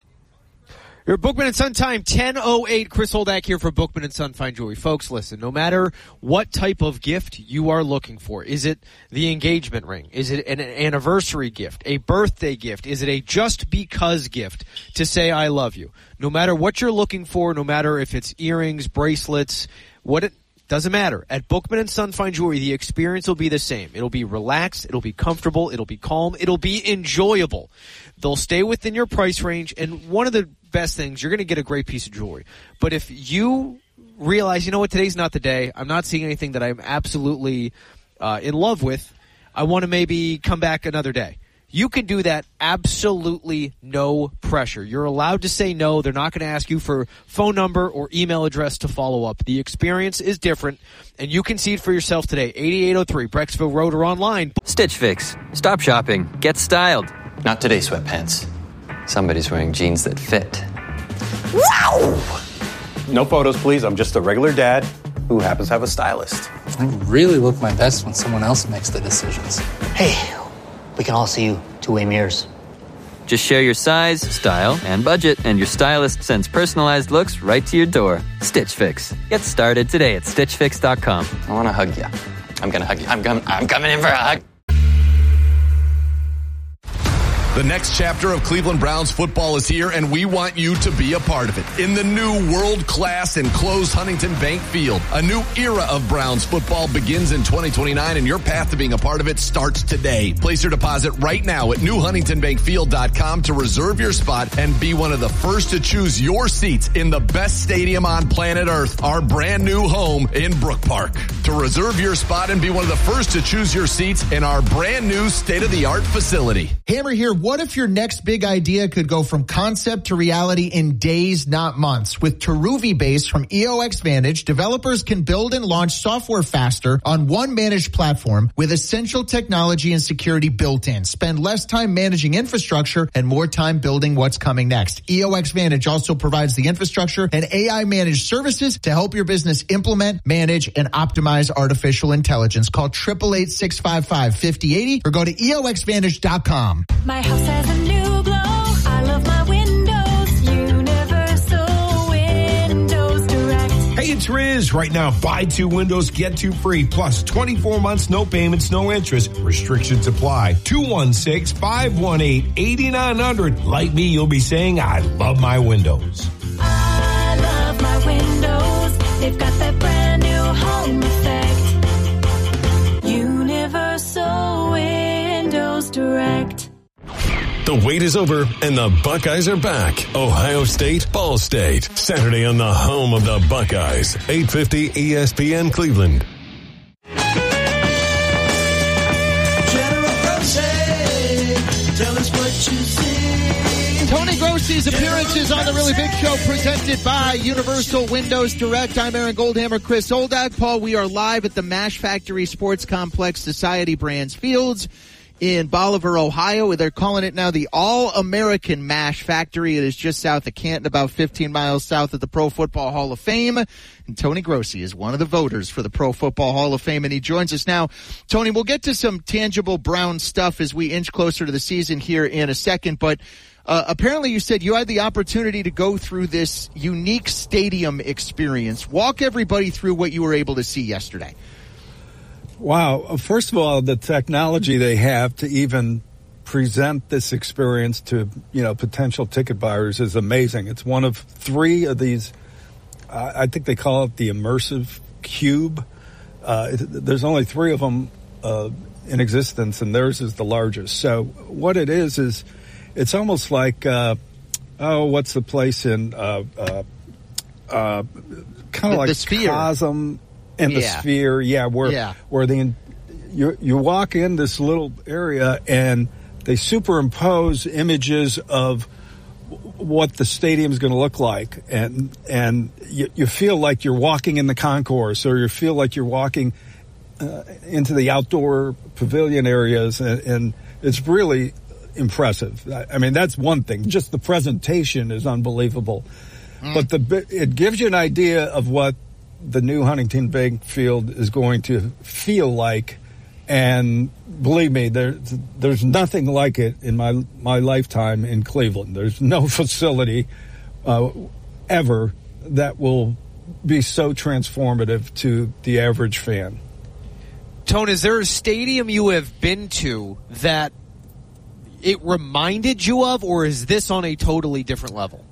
Speaker 3: Your Bookman and Son time, ten oh eight. Chris Holdak here for Bookman and Son Fine Jewelry. Folks, listen, no matter what type of gift you are looking for, is it the engagement ring? Is it an anniversary gift? A birthday gift? Is it a just because gift to say I love you? No matter what you're looking for, no matter if it's earrings, bracelets, what it doesn't matter. At Bookman and Son Fine Jewelry, the experience will be the same. It'll be relaxed, it'll be comfortable, it'll be calm, it'll be enjoyable. They'll stay within your price range, and one of the best things, you're going to get a great piece of jewelry. But if you realize, you know what, today's not the day, I'm not seeing anything that I'm absolutely uh, in love with, I want to maybe come back another day. You can do that absolutely no pressure. You're allowed to say no. They're not going to ask you for phone number or email address to follow up. The experience is different, and you can see it for yourself today. eighty-eight oh three Brecksville Road or online.
Speaker 9: Stitch Fix. Stop shopping. Get styled.
Speaker 10: Not today, sweatpants. Somebody's wearing jeans that fit. Wow!
Speaker 11: No photos, please. I'm just a regular dad who happens to have a stylist.
Speaker 12: I really look my best when someone else makes the decisions.
Speaker 13: Hey, we can all see you two-way mirrors.
Speaker 9: Just share your size, style, and budget, and your stylist sends personalized looks right to your door. Stitch Fix. Get started today at stitch fix dot com.
Speaker 10: I want to hug you. I'm going to hug you. I'm, com- I'm coming in for a hug.
Speaker 14: The next chapter of Cleveland Browns football is here, and we want you to be a part of it. In the new world-class enclosed Huntington Bank Field, a new era of Browns football begins in twenty twenty-nine, and your path to being a part of it starts today. Place your deposit right now at new huntington bank field dot com to reserve your spot and be one of the first to choose your seats in the best stadium on planet Earth, our brand new home in Brook Park. To reserve your spot and be one of the first to choose your seats in our brand new state-of-the-art facility.
Speaker 1: Hammer here. What if your next big idea could go from concept to reality in days, not months? With Teruvi Base from E O X Vantage, developers can build and launch software faster on one managed platform with essential technology and security built in. Spend less time managing infrastructure and more time building what's coming next. E O X Vantage also provides the infrastructure and A I managed services to help your business implement, manage, and optimize artificial intelligence. Call eight eight eight, six five five, five oh eight oh or go to E O X vantage dot com.
Speaker 15: My house has a new glow. I love my windows. Universal Windows Direct.
Speaker 16: Hey, it's Riz. Right now, buy two windows, get two free. Plus twenty-four months, no payments, no interest. Restrictions apply. two one six, five one eight, eight nine zero zero. Like me, you'll be saying, I love my windows.
Speaker 15: I love my windows. They've got that brand new home effect. Universal Windows Direct.
Speaker 4: The wait is over, and the Buckeyes are back. Ohio State, Ball State. Saturday on the home of the Buckeyes. eight fifty E S P N Cleveland.
Speaker 15: Tell us what you see.
Speaker 1: Tony Grossi's appearances on the Really Big Show presented by Universal Windows Direct. I'm Aaron Goldhammer, Chris Oldak. Paul, we are live at the Mash Factory Sports Complex, Society Brands Fields in Bolivar, Ohio. They're calling it now the All-American Mash Factory. It is just south of Canton, about fifteen miles south of the Pro Football Hall of Fame. And Tony Grossi is one of the voters for the Pro Football Hall of Fame, and he joins us now. Tony, we'll get to some tangible Brown stuff as we inch closer to the season here in a second, but uh, apparently you said you had the opportunity to go through this unique stadium experience. Walk everybody through what you were able to see yesterday.
Speaker 7: Wow. First of all, the technology they have to even present this experience to, you know, potential ticket buyers is amazing. It's one of three of these, uh, I think they call it the immersive cube. Uh, it, there's only three of them uh, in existence, and theirs is the largest. So what it is is it's almost like, uh, oh, what's the place in, uh, uh, uh, kind of like
Speaker 1: the Sphere.
Speaker 7: Cosm. And the
Speaker 1: yeah.
Speaker 7: Sphere, yeah, where
Speaker 1: yeah.
Speaker 7: where the you you walk in this little area and they superimpose images of what the stadium is going to look like, and and you, you feel like you're walking in the concourse, or you feel like you're walking uh, into the outdoor pavilion areas, and, and it's really impressive. I, I mean, that's one thing. Just the presentation is unbelievable, mm. but the it gives you an idea of what the new Huntington Bank Field is going to feel like, and believe me, there, there's nothing like it in my my lifetime in Cleveland. There's no facility uh, ever that will be so transformative to the average fan.
Speaker 3: Tone, is there a stadium you have been to that it reminded you of, or is this on a totally different level?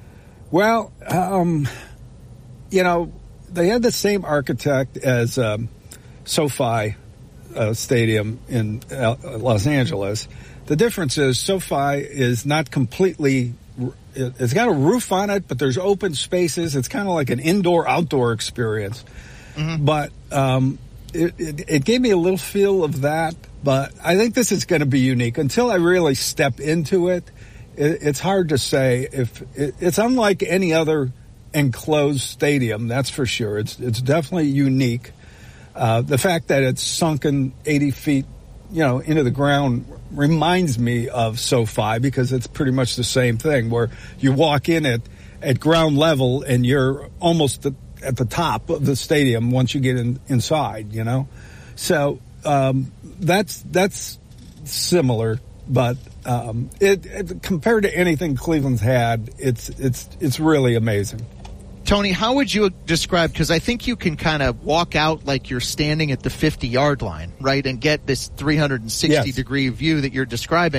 Speaker 7: Well, um, you know, they had the same architect as um, SoFi uh, Stadium in uh, Los Angeles. The difference is SoFi is not completely, it's got a roof on it, but there's open spaces. It's kind of like an indoor-outdoor experience. Mm-hmm. But um, it, it, it gave me a little feel of that, but I think this is going to be unique. Until I really step into it, it it's hard to say. If it, it's unlike any other enclosed stadium, that's for sure. It's it's definitely unique. Uh, the fact that it's sunken eighty feet, you know, into the ground reminds me of SoFi, because it's pretty much the same thing, where you walk in at at ground level and you're almost at, at the top of the stadium once you get in, inside. You know, so um, that's that's similar, but um, it, it compared to anything Cleveland's had, it's it's it's really amazing.
Speaker 1: Tony, how would you describe, because I think you can kind of walk out like you're standing at the fifty-yard line, right, and get this three hundred sixty yes. degree view that you're describing.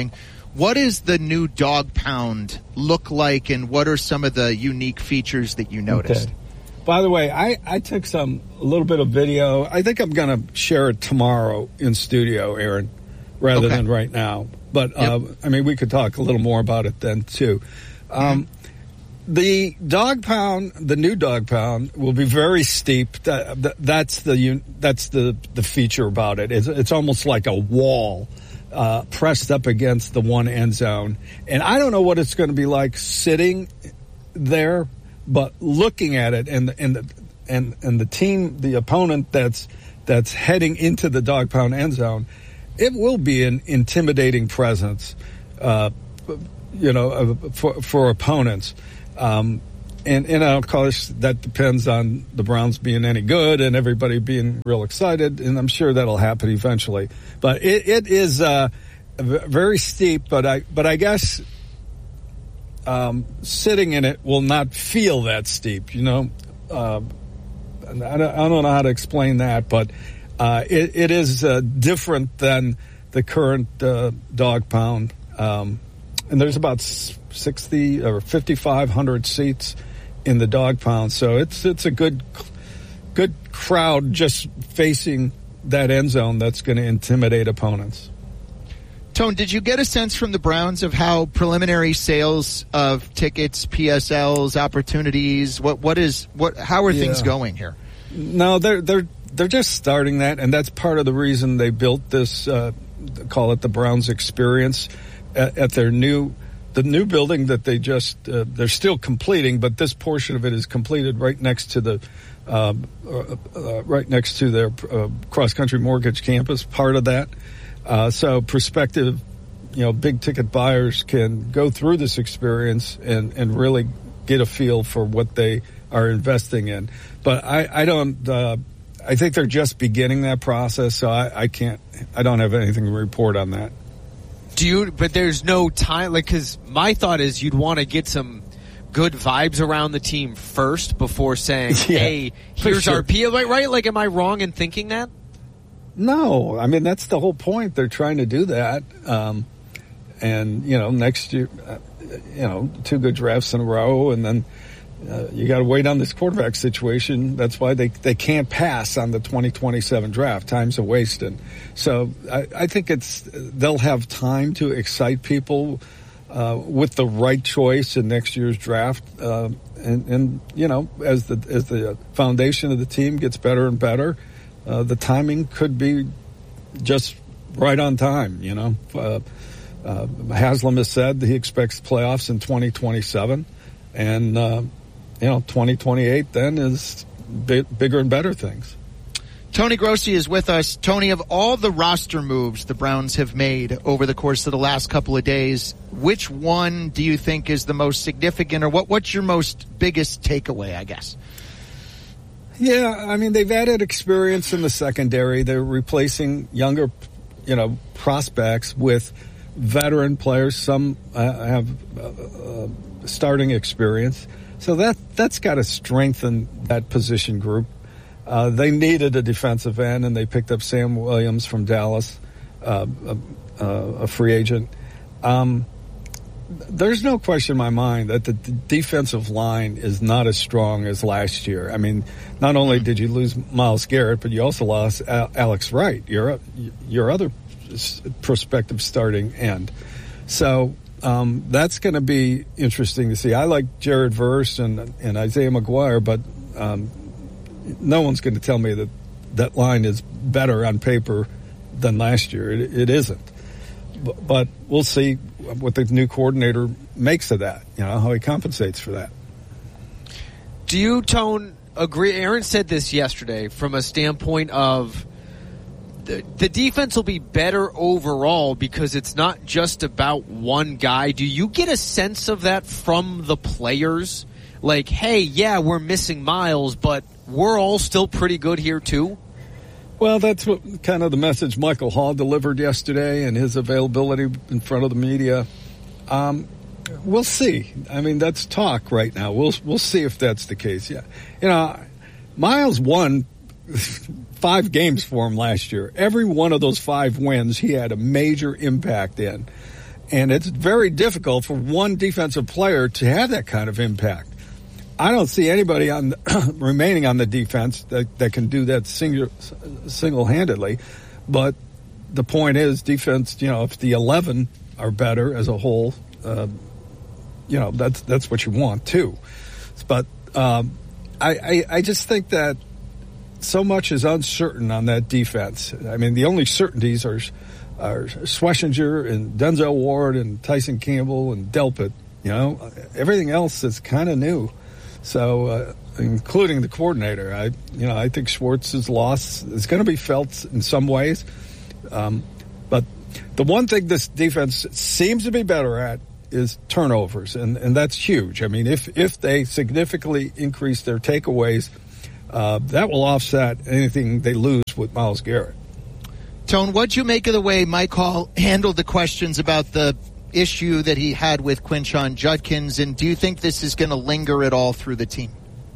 Speaker 1: What does the new dog pound look like, and what are some of the unique features that you noticed?
Speaker 7: Okay. By the way, I, I took some a little bit of video. I think I'm going to share it tomorrow in studio, Aaron, rather
Speaker 1: Okay.
Speaker 7: than right now. But, uh,
Speaker 1: Yep.
Speaker 7: I mean, we could talk a little more about it then, too. Um, The dog pound, the new dog pound, will be very steep. That, that, that's the un- that's the, the feature about it. It's, it's almost like a wall uh, pressed up against the one end zone. And I don't know what it's going to be like sitting there, but looking at it and and the, and and the team, the opponent that's that's heading into the dog pound end zone, it will be an intimidating presence, uh, you know, uh, for for opponents. Um, and, and of course, that depends on the Browns being any good and everybody being real excited, and I'm sure that'll happen eventually. But it, it is uh, very steep, but I but I guess um, sitting in it will not feel that steep, you know. Uh, I, don't, I don't know how to explain that, but uh, it, it is uh, different than the current uh, dog pound. Um, and there's about sixty or fifty-five hundred seats in the dog pound, so it's it's a good good crowd just facing that end zone that's going to intimidate opponents.
Speaker 1: Tone, did you get a sense from the Browns of how preliminary sales of tickets, P S Ls, opportunities, what what is what how are things
Speaker 7: Yeah.
Speaker 1: going here?
Speaker 7: No, they're they're they're just starting that, and that's part of the reason they built this. Uh, call it the Browns Experience at, at their new the new building that they just uh, they're still completing, but this portion of it is completed right next to the uh, uh, uh, right next to their uh, cross country mortgage campus. Part of that, uh, so prospective, you know, big ticket buyers can go through this experience and and really get a feel for what they are investing in. But I, I don't. Uh, I think they're just beginning that process, so I, I can't. I don't have anything to report on that.
Speaker 3: Do you? But there's no time, like, because my thought is you'd want to get some good vibes around the team first before saying,
Speaker 7: Yeah,
Speaker 3: "Hey,
Speaker 7: for
Speaker 3: here's
Speaker 7: sure.
Speaker 3: our P." Right? Right? Like, am I wrong in thinking that?
Speaker 7: No, I mean that's the whole point. They're trying to do that, um, and you know, next year, uh, you know, two good drafts in a row, and then uh, you got to wait on this quarterback situation. That's why they they can't pass on the twenty twenty-seven draft. Time's a wasted. So I, I think it's they'll have time to excite people uh, with the right choice in next year's draft, uh, and and you know, as the as the foundation of the team gets better and better. Uh, the timing could be just right on time, you know. Uh, uh, Haslam has said that he expects playoffs in twenty twenty-seven, and, uh, you know, twenty twenty-eight then is bi- bigger and better things.
Speaker 1: Tony Grossi is with us. Tony, of all the roster moves the Browns have made over the course of the last couple of days, which one do you think is the most significant, or what, what's your most biggest takeaway, I guess?
Speaker 7: Yeah, I mean, they've added experience in the secondary. They're replacing younger, you know, prospects with veteran players. Some uh, have uh, uh, starting experience. So that, that's got to strengthen that position group. Uh, they needed a defensive end, and they picked up Sam Williams from Dallas, uh, a, a free agent. Um, There's no question in my mind that the d- defensive line is not as strong as last year. I mean, not only did you lose Myles Garrett, but you also lost Al- Alex Wright, your your other s- prospective starting end. So um, that's going to be interesting to see. I like Jared Verse and, and Isaiah McGuire, but um, no one's going to tell me that that line is better on paper than last year. It, it isn't. But, but we'll see what the new coordinator makes of that, you know, how he compensates for that.
Speaker 3: Do you, Tone, agree? Aaron said this yesterday from a standpoint of the, the defense will be better overall because it's not just about one guy. Do you get a sense of that from the players? Like, hey, yeah, we're missing Myles, but we're all still pretty good here too?
Speaker 7: Well, that's what kind of the message Michael Hall delivered yesterday and his availability in front of the media. Um, we'll see. I mean, that's talk right now. We'll we'll see if that's the case. Yeah, you know, Myles won five games for him last year. Every one of those five wins, he had a major impact in, And it's very difficult for one defensive player to have that kind of impact. I don't see anybody on the, remaining on the defense that, that can do that single, single-handedly. But the point is, defense, you know, if the eleven are better as a whole, uh, you know, that's that's what you want too. But um, I, I I just think that so much is uncertain on that defense. I mean, the only certainties are are Schlesinger and Denzel Ward and Tyson Campbell and Delpit. You know, everything else is kind of new. So, uh, including the coordinator, I you know I think Schwartz's loss is going to be felt in some ways. Um, but the one thing this defense seems to be better at is turnovers, and, and that's huge. I mean, if if they significantly increase their takeaways, uh, that will offset anything they lose with Myles Garrett.
Speaker 1: Tone, what'd you make of the way Mike Hall handled the questions about the issue that he had with Quinshon Judkins, and do you think this is going to linger at all through the team?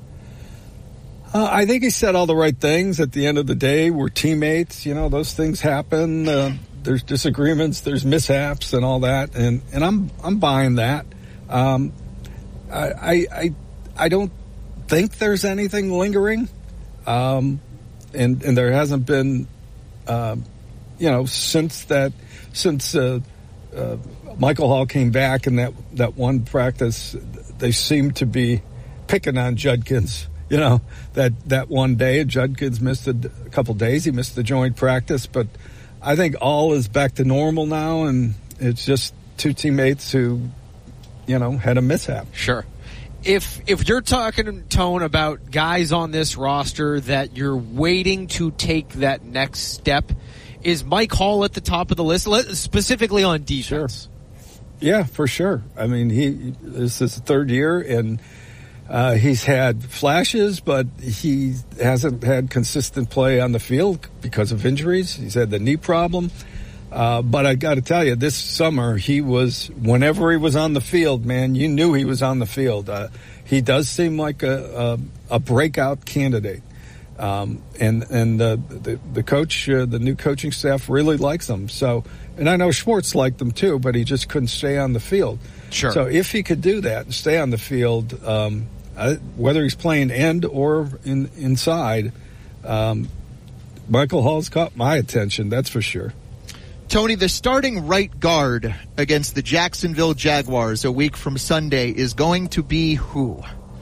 Speaker 7: Uh, I think he said all the right things. At the end of the day, we're teammates. You know, those things happen. Uh, there's disagreements, there's mishaps, and all that. And, and I'm I'm buying that. Um, I, I I I don't think there's anything lingering, um, and and there hasn't been, uh, you know, since that since uh, uh, Michael Hall came back in that that one practice, they seem to be picking on Judkins. You know, that, that one day, Judkins missed a, a couple days. He missed the joint practice. But I think all is back to normal now, and it's just two teammates who, you know, had a mishap.
Speaker 3: Sure. If if you're talking, Tone, about guys on this roster that you're waiting to take that next step, is Mike Hall at the top of the list, specifically on defense?
Speaker 7: Sure. Yeah, for sure. I mean, he this is the third year, and Uh, he's had flashes, but he hasn't had consistent play on the field because of injuries. He's had the knee problem. Uh, but I got to tell you, this summer, he was, whenever he was on the field, man, you knew he was on the field. Uh, he does seem like a, a, a breakout candidate. Um, and, and, uh, the, the coach, uh, the new coaching staff really likes him. So, and I know Schwartz liked him too, but he just couldn't stay on the field.
Speaker 3: Sure.
Speaker 7: So if he could do that and stay on the field, um, Uh, whether he's playing end or in, inside, um, Michael Hall's caught my attention, that's for sure.
Speaker 1: Tony, the starting right guard against the Jacksonville Jaguars a week from Sunday is going to be who?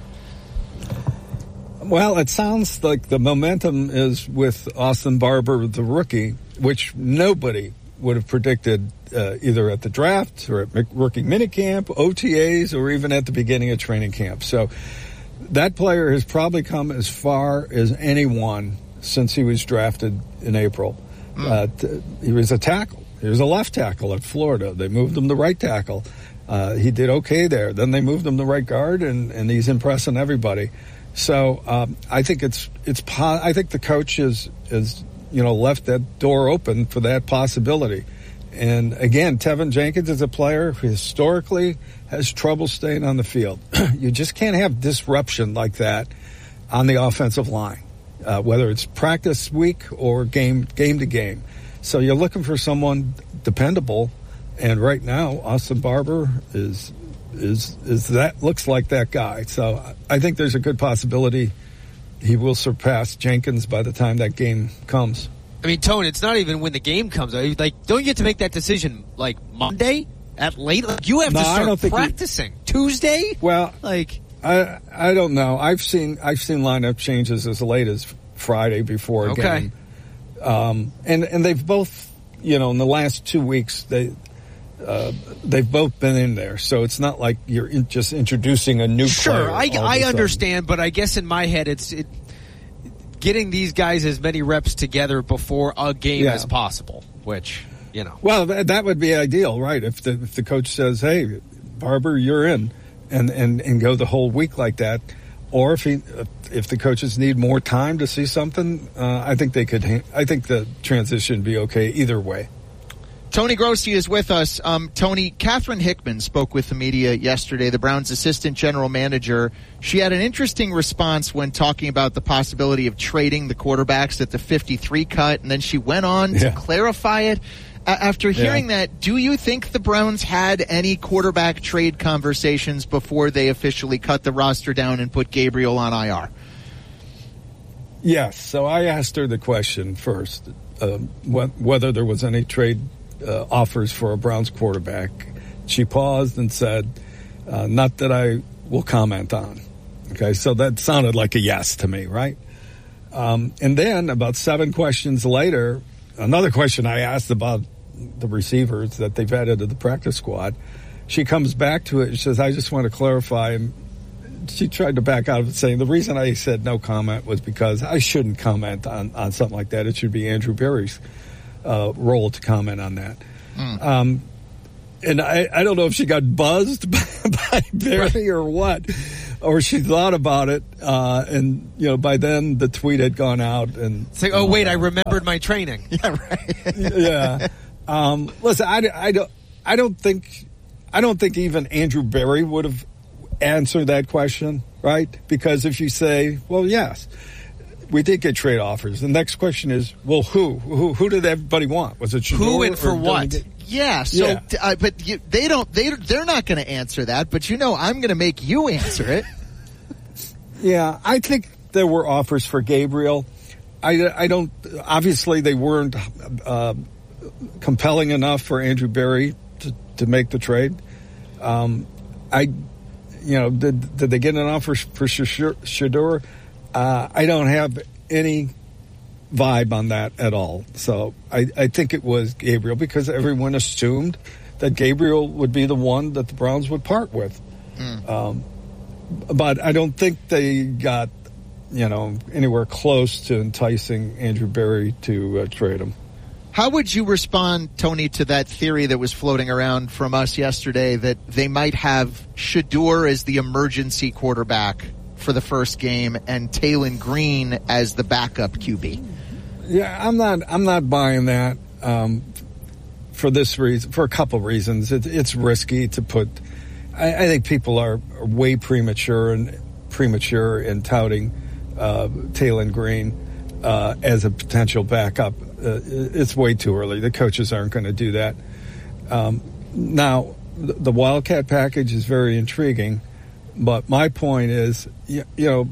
Speaker 7: Well, it sounds like the momentum is with Austin Barber, the rookie, which nobody would have predicted uh, either at the draft or at rookie minicamp, O T As, or even at the beginning of training camp. So that player has probably come as far as anyone since he was drafted in April. Mm. Uh, t- he was a tackle. He was a left tackle at Florida. They moved him to right tackle. Uh, he did okay there. Then they moved him to right guard, and, and he's impressing everybody. So um, I think it's it's. Po- I think the coach is is you know left that door open for that possibility. And again, Tevin Jenkins is a player who historically has trouble staying on the field. You just can't have disruption like that on the offensive line, uh, whether it's practice week or game game to game. So you're looking for someone dependable, and right now Austin Barber is is is that looks like that guy. So I think there's a good possibility he will surpass Jenkins by the time that game comes.
Speaker 3: I mean, Tone, it's not even when the game comes. Like, don't you get to make that decision like Monday at late? Like, you have
Speaker 7: no,
Speaker 3: to start
Speaker 7: I don't think
Speaker 3: practicing
Speaker 7: you,
Speaker 3: Tuesday.
Speaker 7: Well,
Speaker 3: like
Speaker 7: I I don't know. I've seen I've seen lineup changes as late as Friday before a
Speaker 3: okay.
Speaker 7: game. Um, and and they've both, you know, in the last two weeks they uh, they've both been in there. So it's not like you're in, just introducing a new
Speaker 3: sure,
Speaker 7: player.
Speaker 3: Sure, I I understand, but I guess in my head it's it. Getting these guys as many reps together before a game
Speaker 7: yeah.
Speaker 3: as possible, which, you know.
Speaker 7: Well, that, that would be ideal, right? If the if the coach says, hey, Barber, you're in, and, and, and go the whole week like that. Or if he, if the coaches need more time to see something, uh, I think they could, I think the transition would be okay either way.
Speaker 1: Tony Grossi is with us. Um, Tony, Catherine Hickman spoke with the media yesterday, the Browns' assistant general manager. She had an interesting response when talking about the possibility of trading the quarterbacks at the fifty-three cut, and then she went on
Speaker 7: yeah.
Speaker 1: to clarify it. A- After hearing
Speaker 7: Yeah.
Speaker 1: that, do you think the Browns had any quarterback trade conversations before they officially cut the roster down and put Gabriel on I R?
Speaker 7: Yes. So I asked her the question first, uh, wh- whether there was any trade uh, offers for a Browns quarterback. She paused and said, uh, not that I will comment on. Okay, so that sounded like a yes to me, right? Um, and then about seven questions later, another question I asked about the receivers that they've added to the practice squad, she comes back to it and says, I just want to clarify. And she tried to back out of it, saying the reason I said no comment was because I shouldn't comment on, on something like that. It should be Andrew Berry's uh, role to comment on that. Mm. Um, and I, I don't know if she got buzzed by, by Berry or what, or she thought about it, uh, and, you know, by then the tweet had gone out. And
Speaker 3: it's like, oh, wait, I remembered uh, my training.
Speaker 1: Yeah, right.
Speaker 7: yeah. Um, listen, I, I, don't, I don't think, I don't think even Andrew Berry would have answered that question, right? Because if you say, well, yes, we did get trade offers. The next question is, well, who? Who, who did everybody want? Was it Shador?
Speaker 3: Who and for what?
Speaker 7: Get,
Speaker 1: yeah, so,
Speaker 7: yeah.
Speaker 1: Uh, but you, they don't, they, they're not going to answer that, but you know, I'm going to make you answer it.
Speaker 7: Yeah, I think there were offers for Gabriel. I, I don't, obviously they weren't uh, compelling enough for Andrew Berry to, to make the trade. Um, I, you know, did, did they get an offer for Shador? Uh, I don't have any vibe on that at all. So I, I think it was Gabriel because everyone assumed that Gabriel would be the one that the Browns would part with. Mm. Um, but I don't think they got, you know, anywhere close to enticing Andrew Berry to uh, trade him.
Speaker 1: How would you respond, Tony, to that theory that was floating around from us yesterday that they might have Shador as the emergency quarterback for the first game and Taylon Green as the backup Q B?
Speaker 7: Yeah, I'm not. I'm not buying that um, for this reason. For a couple of reasons, it, it's risky to put. I, I think people are, are way premature and premature in touting uh, Taylon Green uh, as a potential backup. Uh, it's way too early. The coaches aren't going to do that. Um, now, the, the Wildcat package is very intriguing, but my point is, you, you know,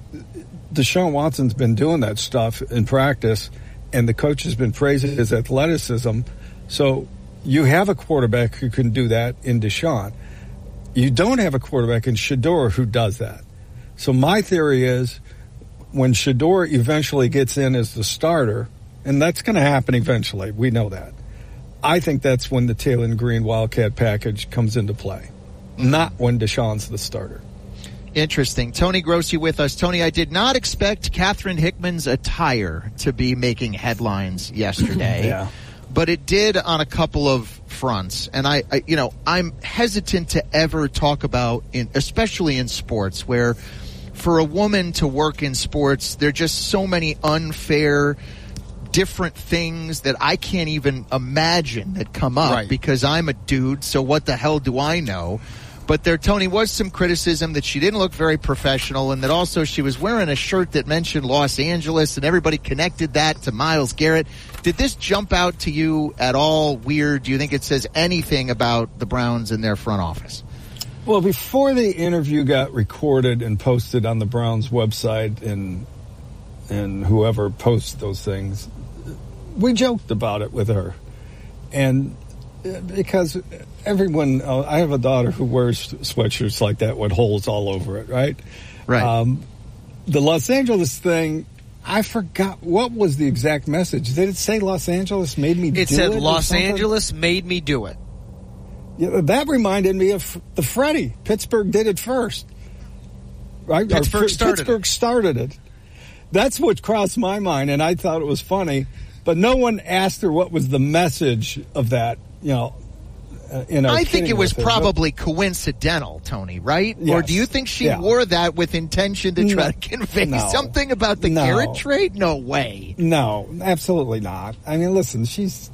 Speaker 7: Deshaun Watson's been doing that stuff in practice, and the coach has been praising his athleticism. So you have a quarterback who can do that in Deshaun. You don't have a quarterback in Shador who does that. So my theory is when Shador eventually gets in as the starter, and that's going to happen eventually, we know that, I think that's when the Taylon Green Wildcat package comes into play, not when Deshaun's the starter.
Speaker 1: Interesting. Tony Grossi with us. Tony, I did not expect Catherine Hickman's attire to be making headlines yesterday.
Speaker 7: Yeah.
Speaker 1: But it did on a couple of fronts. And I, I, you know, I'm hesitant to ever talk about, in, especially in sports, where for a woman to work in sports, there are just so many unfair, different things that I can't even imagine that come up
Speaker 3: right.
Speaker 1: because I'm a dude, so what the hell do I know? But there, Tony, was some criticism that she didn't look very professional and that also she was wearing a shirt that mentioned Los Angeles and everybody connected that to Myles Garrett. Did this jump out to you at all weird? Do you think it says anything about the Browns and their front office?
Speaker 7: Well, before the interview got recorded and posted on the Browns website and and whoever posts those things, we joked about it with her. And because everyone, uh, I have a daughter who wears sweatshirts like that with holes all over it, right?
Speaker 1: Right.
Speaker 7: Um, the Los Angeles thing, I forgot, what was the exact message? Did it say Los Angeles made me do it?
Speaker 3: It said
Speaker 7: or
Speaker 3: Los
Speaker 7: something?
Speaker 3: Angeles made me do it.
Speaker 7: Yeah, that reminded me of the Freddie. Pittsburgh did it first. Right?
Speaker 3: Pittsburgh
Speaker 7: Or,
Speaker 3: started
Speaker 7: Pittsburgh
Speaker 3: it.
Speaker 7: started it. That's what crossed my mind, and I thought it was funny. But no one asked her what was the message of that, you know. Uh, you know
Speaker 1: I think it was
Speaker 7: her.
Speaker 1: probably but, coincidental, Tony, right?
Speaker 7: Yes.
Speaker 1: Or do you think she
Speaker 7: yeah.
Speaker 1: wore that with intention to try
Speaker 7: no,
Speaker 1: to convey
Speaker 7: no,
Speaker 1: something about the
Speaker 7: no.
Speaker 1: Garrett trade? No way.
Speaker 7: No, absolutely not. I mean, listen, she's...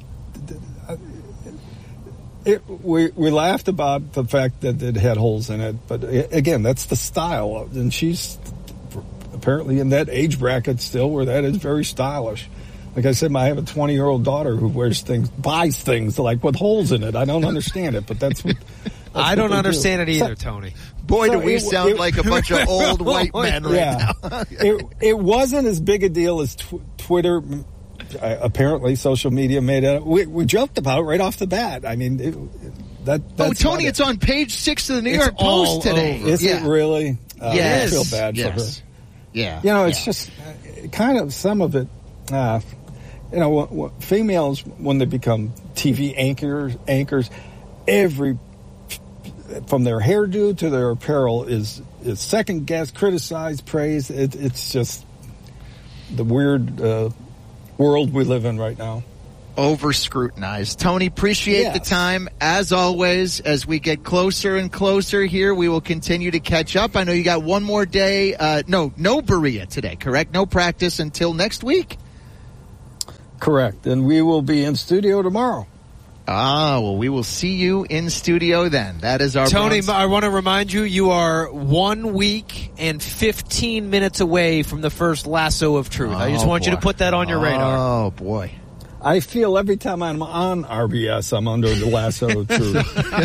Speaker 7: It, we we laughed about the fact that it had holes in it, but again, that's the style, and she's apparently in that age bracket still where that is very stylish. Like I said, I have a twenty-year-old daughter who wears things, buys things like with holes in it. I don't understand it, but that's what. That's
Speaker 3: I
Speaker 7: what
Speaker 3: don't
Speaker 7: they
Speaker 3: understand
Speaker 7: do.
Speaker 3: it either,
Speaker 7: So-
Speaker 3: Tony.
Speaker 1: Boy,
Speaker 7: So
Speaker 1: do we
Speaker 7: it-
Speaker 1: sound
Speaker 7: it-
Speaker 1: like a bunch of old white men right
Speaker 7: yeah.
Speaker 1: now.
Speaker 7: it, it wasn't as big a deal as tw- Twitter. Uh, apparently, social media made it. We, we joked about it right off the bat. I mean, it, that.
Speaker 1: Oh,
Speaker 7: That's
Speaker 1: Tony,
Speaker 7: not
Speaker 1: it's on page six of the New
Speaker 7: It's
Speaker 1: York
Speaker 7: all
Speaker 1: Post today.
Speaker 7: over. Is
Speaker 1: yeah.
Speaker 7: it really? Uh,
Speaker 1: Yes.
Speaker 7: I feel bad
Speaker 1: Yes.
Speaker 7: for her.
Speaker 1: Yeah.
Speaker 7: You know, it's
Speaker 1: Yeah.
Speaker 7: just uh, kind of some of it. Uh, you know, wh- wh- females when they become T V anchors, anchors, every from their hairdo to their apparel is is second guessed, criticized, praised. It, it's just the weird uh, world we live in right now.
Speaker 1: Over scrutinized. Tony, appreciate
Speaker 7: Yes.
Speaker 1: the time. As always, as we get closer and closer here, we will continue to catch up. I know you got one more day. Uh, no, no Berea today, correct? No practice until next week.
Speaker 7: Correct. And we will be in studio tomorrow.
Speaker 1: Ah, well, we will see you in studio then. That is our
Speaker 3: Tony,
Speaker 1: Browns-
Speaker 3: I want to remind you, you are one week and fifteen minutes away from the first lasso of truth. I just
Speaker 1: Oh,
Speaker 3: want you to
Speaker 1: boy.
Speaker 3: put that on your radar.
Speaker 1: Oh, boy.
Speaker 7: I feel every time I'm on R B S, I'm under the lasso of truth.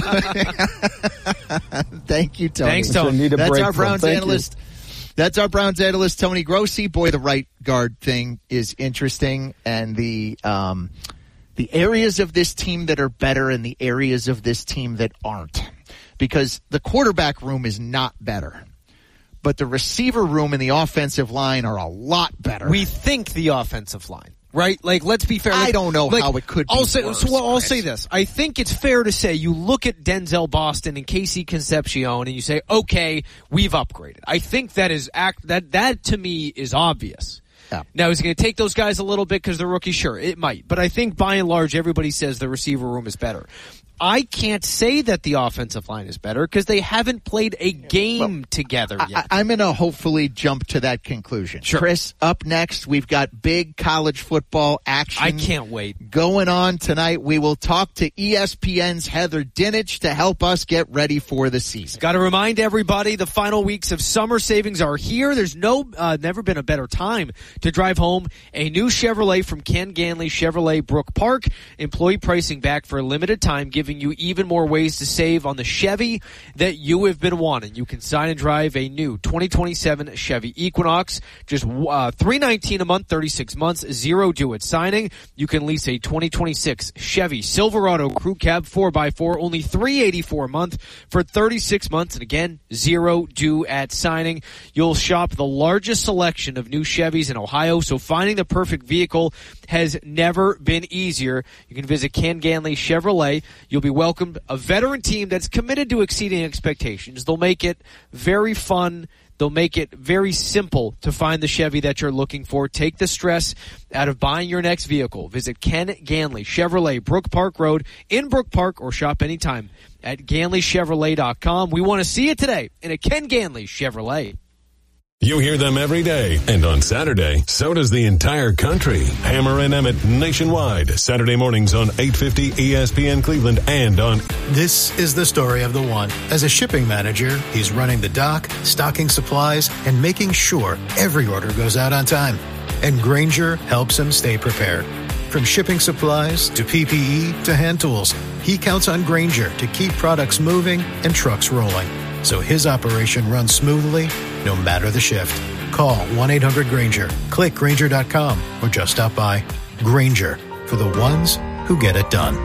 Speaker 1: Thank you, Tony.
Speaker 3: Thanks, Tony.
Speaker 7: I need a
Speaker 1: That's
Speaker 7: break
Speaker 1: our
Speaker 7: from-
Speaker 1: Browns
Speaker 7: thank you.
Speaker 1: analyst. That's our Browns analyst, Tony Grossi. Boy, the right guard thing is interesting, and the um, the areas of this team that are better and the areas of this team that aren't, because the quarterback room is not better, but the receiver room and the offensive line are a lot better.
Speaker 3: We think the offensive line, right? Like, let's be fair.
Speaker 1: I
Speaker 3: Like-
Speaker 1: don't know
Speaker 3: like,
Speaker 1: how it could be
Speaker 3: I'll say,
Speaker 1: worse,
Speaker 3: so, well, I'll
Speaker 1: Chris.
Speaker 3: say this. I think it's fair to say you look at Denzel Boston and Casey Concepcion and you say, okay, we've upgraded. I think that is act that that to me is obvious.
Speaker 1: Yeah.
Speaker 3: Now, is it going to take those guys a little bit because they're rookies? Sure, it might. But I think by and large, everybody says the receiver room is better. I can't say that the offensive line is better because they haven't played a game
Speaker 1: Well,
Speaker 3: together yet.
Speaker 1: I, I'm going to hopefully jump to that conclusion.
Speaker 3: Sure.
Speaker 1: Chris, up next, we've got big college football action.
Speaker 3: I can't wait.
Speaker 1: Going on tonight. We will talk to E S P N's Heather Dinich to help us get ready for the season.
Speaker 3: Got to remind everybody the final weeks of summer savings are here. There's no, uh, never been a better time to drive home a new Chevrolet from Ken Ganley Chevrolet Brook Park. Employee pricing back for a limited time, giving you even more ways to save on the Chevy that you have been wanting. You can sign and drive a new twenty twenty-seven Chevy Equinox, just uh, three hundred nineteen dollars a month, thirty-six months, zero due at signing. You can lease a twenty twenty-six Chevy Silverado Crew Cab four by four, only three hundred eighty-four dollars a month for thirty-six months, and again, zero due at signing. You'll shop the largest selection of new Chevys in Ohio, so finding the perfect vehicle has never been easier. You can visit Ken Ganley Chevrolet. You'll be welcomed a veteran team that's committed to exceeding expectations. They'll make it very fun. They'll make it very simple to find the Chevy that you're looking for. Take the stress out of buying your next vehicle. Visit Ken Ganley Chevrolet, Brook Park Road in Brook Park, or shop anytime at Ganley Chevrolet dot com. We want to see you today in a Ken Ganley Chevrolet.
Speaker 4: You hear them every day, and on Saturday, so does the entire country. Hammer and Emmett nationwide, Saturday mornings on eight fifty E S P N Cleveland and on...
Speaker 17: This is the story of the one. As a shipping manager, he's running the dock, stocking supplies, and making sure every order goes out on time. And Grainger helps him stay prepared. From shipping supplies to P P E to hand tools, he counts on Grainger to keep products moving and trucks rolling, so his operation runs smoothly no matter the shift. Call one eight hundred Grainger, click Grainger dot com, or just stop by. Grainger, for the ones who get it done.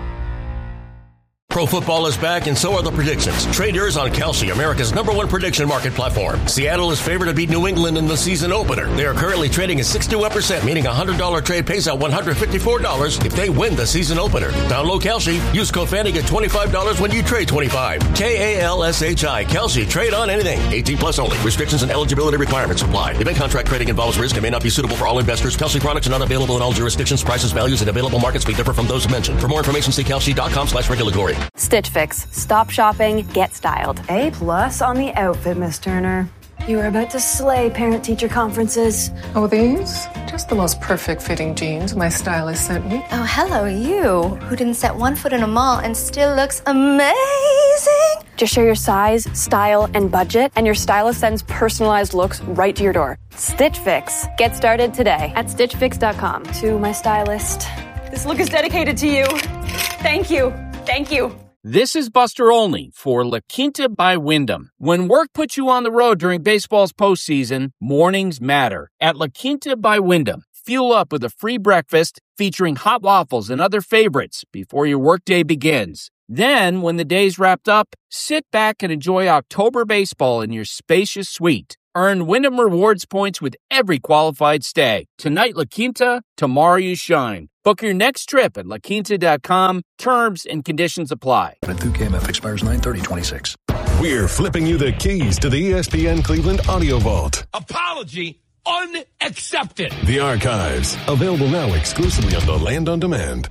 Speaker 18: Pro football is back, and so are the predictions. Trade yours on Kalshi, America's number one prediction market platform. Seattle is favored to beat New England in the season opener. They are currently trading at sixty-one percent, meaning a one hundred dollars trade pays out one hundred fifty-four dollars if they win the season opener. Download Kalshi. Use code Fanny, get twenty-five dollars when you trade twenty-five. K A L S H I. Kalshi. Trade on anything. eighteen plus only. Restrictions and eligibility requirements apply. Event contract trading involves risk and may not be suitable for all investors. Kalshi products are not available in all jurisdictions. Prices, values, and available markets may differ from those mentioned. For more information, see Kalshi dot com slash regulatory.
Speaker 19: Stitch Fix. Stop shopping, get styled. A plus on the outfit, Miss Turner. You are about to slay parent-teacher conferences.
Speaker 20: Oh, these? Just the most perfect fitting jeans my stylist sent me.
Speaker 21: Oh, hello, you, who didn't set one foot in a mall and still looks amazing.
Speaker 19: amazing! Just share your size, style, and budget, and your stylist sends personalized looks right to your door. Stitch Fix. Get started today at stitch fix dot com. To my stylist, this look is dedicated to you. Thank you. Thank you.
Speaker 8: This is Buster Olney for La Quinta by Wyndham. When work puts you on the road during baseball's postseason, mornings matter. At La Quinta by Wyndham, fuel up with a free breakfast featuring hot waffles and other favorites before your workday begins. Then, when the day's wrapped up, sit back and enjoy October baseball in your spacious suite. Earn Wyndham Rewards points with every qualified stay. Tonight, La Quinta, tomorrow you shine. Book your next trip at la quinta dot com. Terms and conditions apply.
Speaker 21: Through K M F expires nine thirty twenty-six.
Speaker 4: We're flipping you the keys to the E S P N Cleveland Audio Vault.
Speaker 16: Apology unaccepted.
Speaker 4: The archives, available now exclusively on the Land on Demand.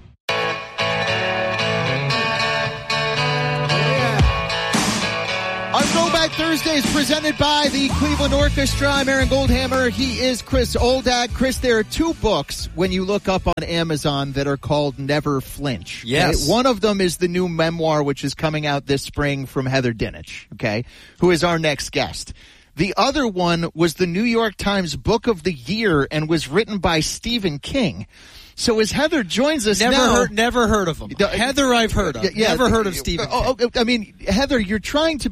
Speaker 1: Our Throwback Thursday is presented by the Cleveland Orchestra. I'm Aaron Goldhammer. He is Chris Oldak. Chris, there are two books when you look up on Amazon that are called Never Flinch.
Speaker 3: Yes.
Speaker 1: Okay? One of them is the new memoir, which is coming out this spring from Heather Dinich, okay, who is our next guest. The other one was the New York Times Book of the Year and was written by Stephen King. So as Heather joins us
Speaker 3: never
Speaker 1: now...
Speaker 3: Heard, never heard of him.
Speaker 1: The,
Speaker 3: Heather I've heard of.
Speaker 1: Yeah,
Speaker 3: never heard of Stephen
Speaker 1: oh,
Speaker 3: King.
Speaker 1: I mean, Heather, you're trying to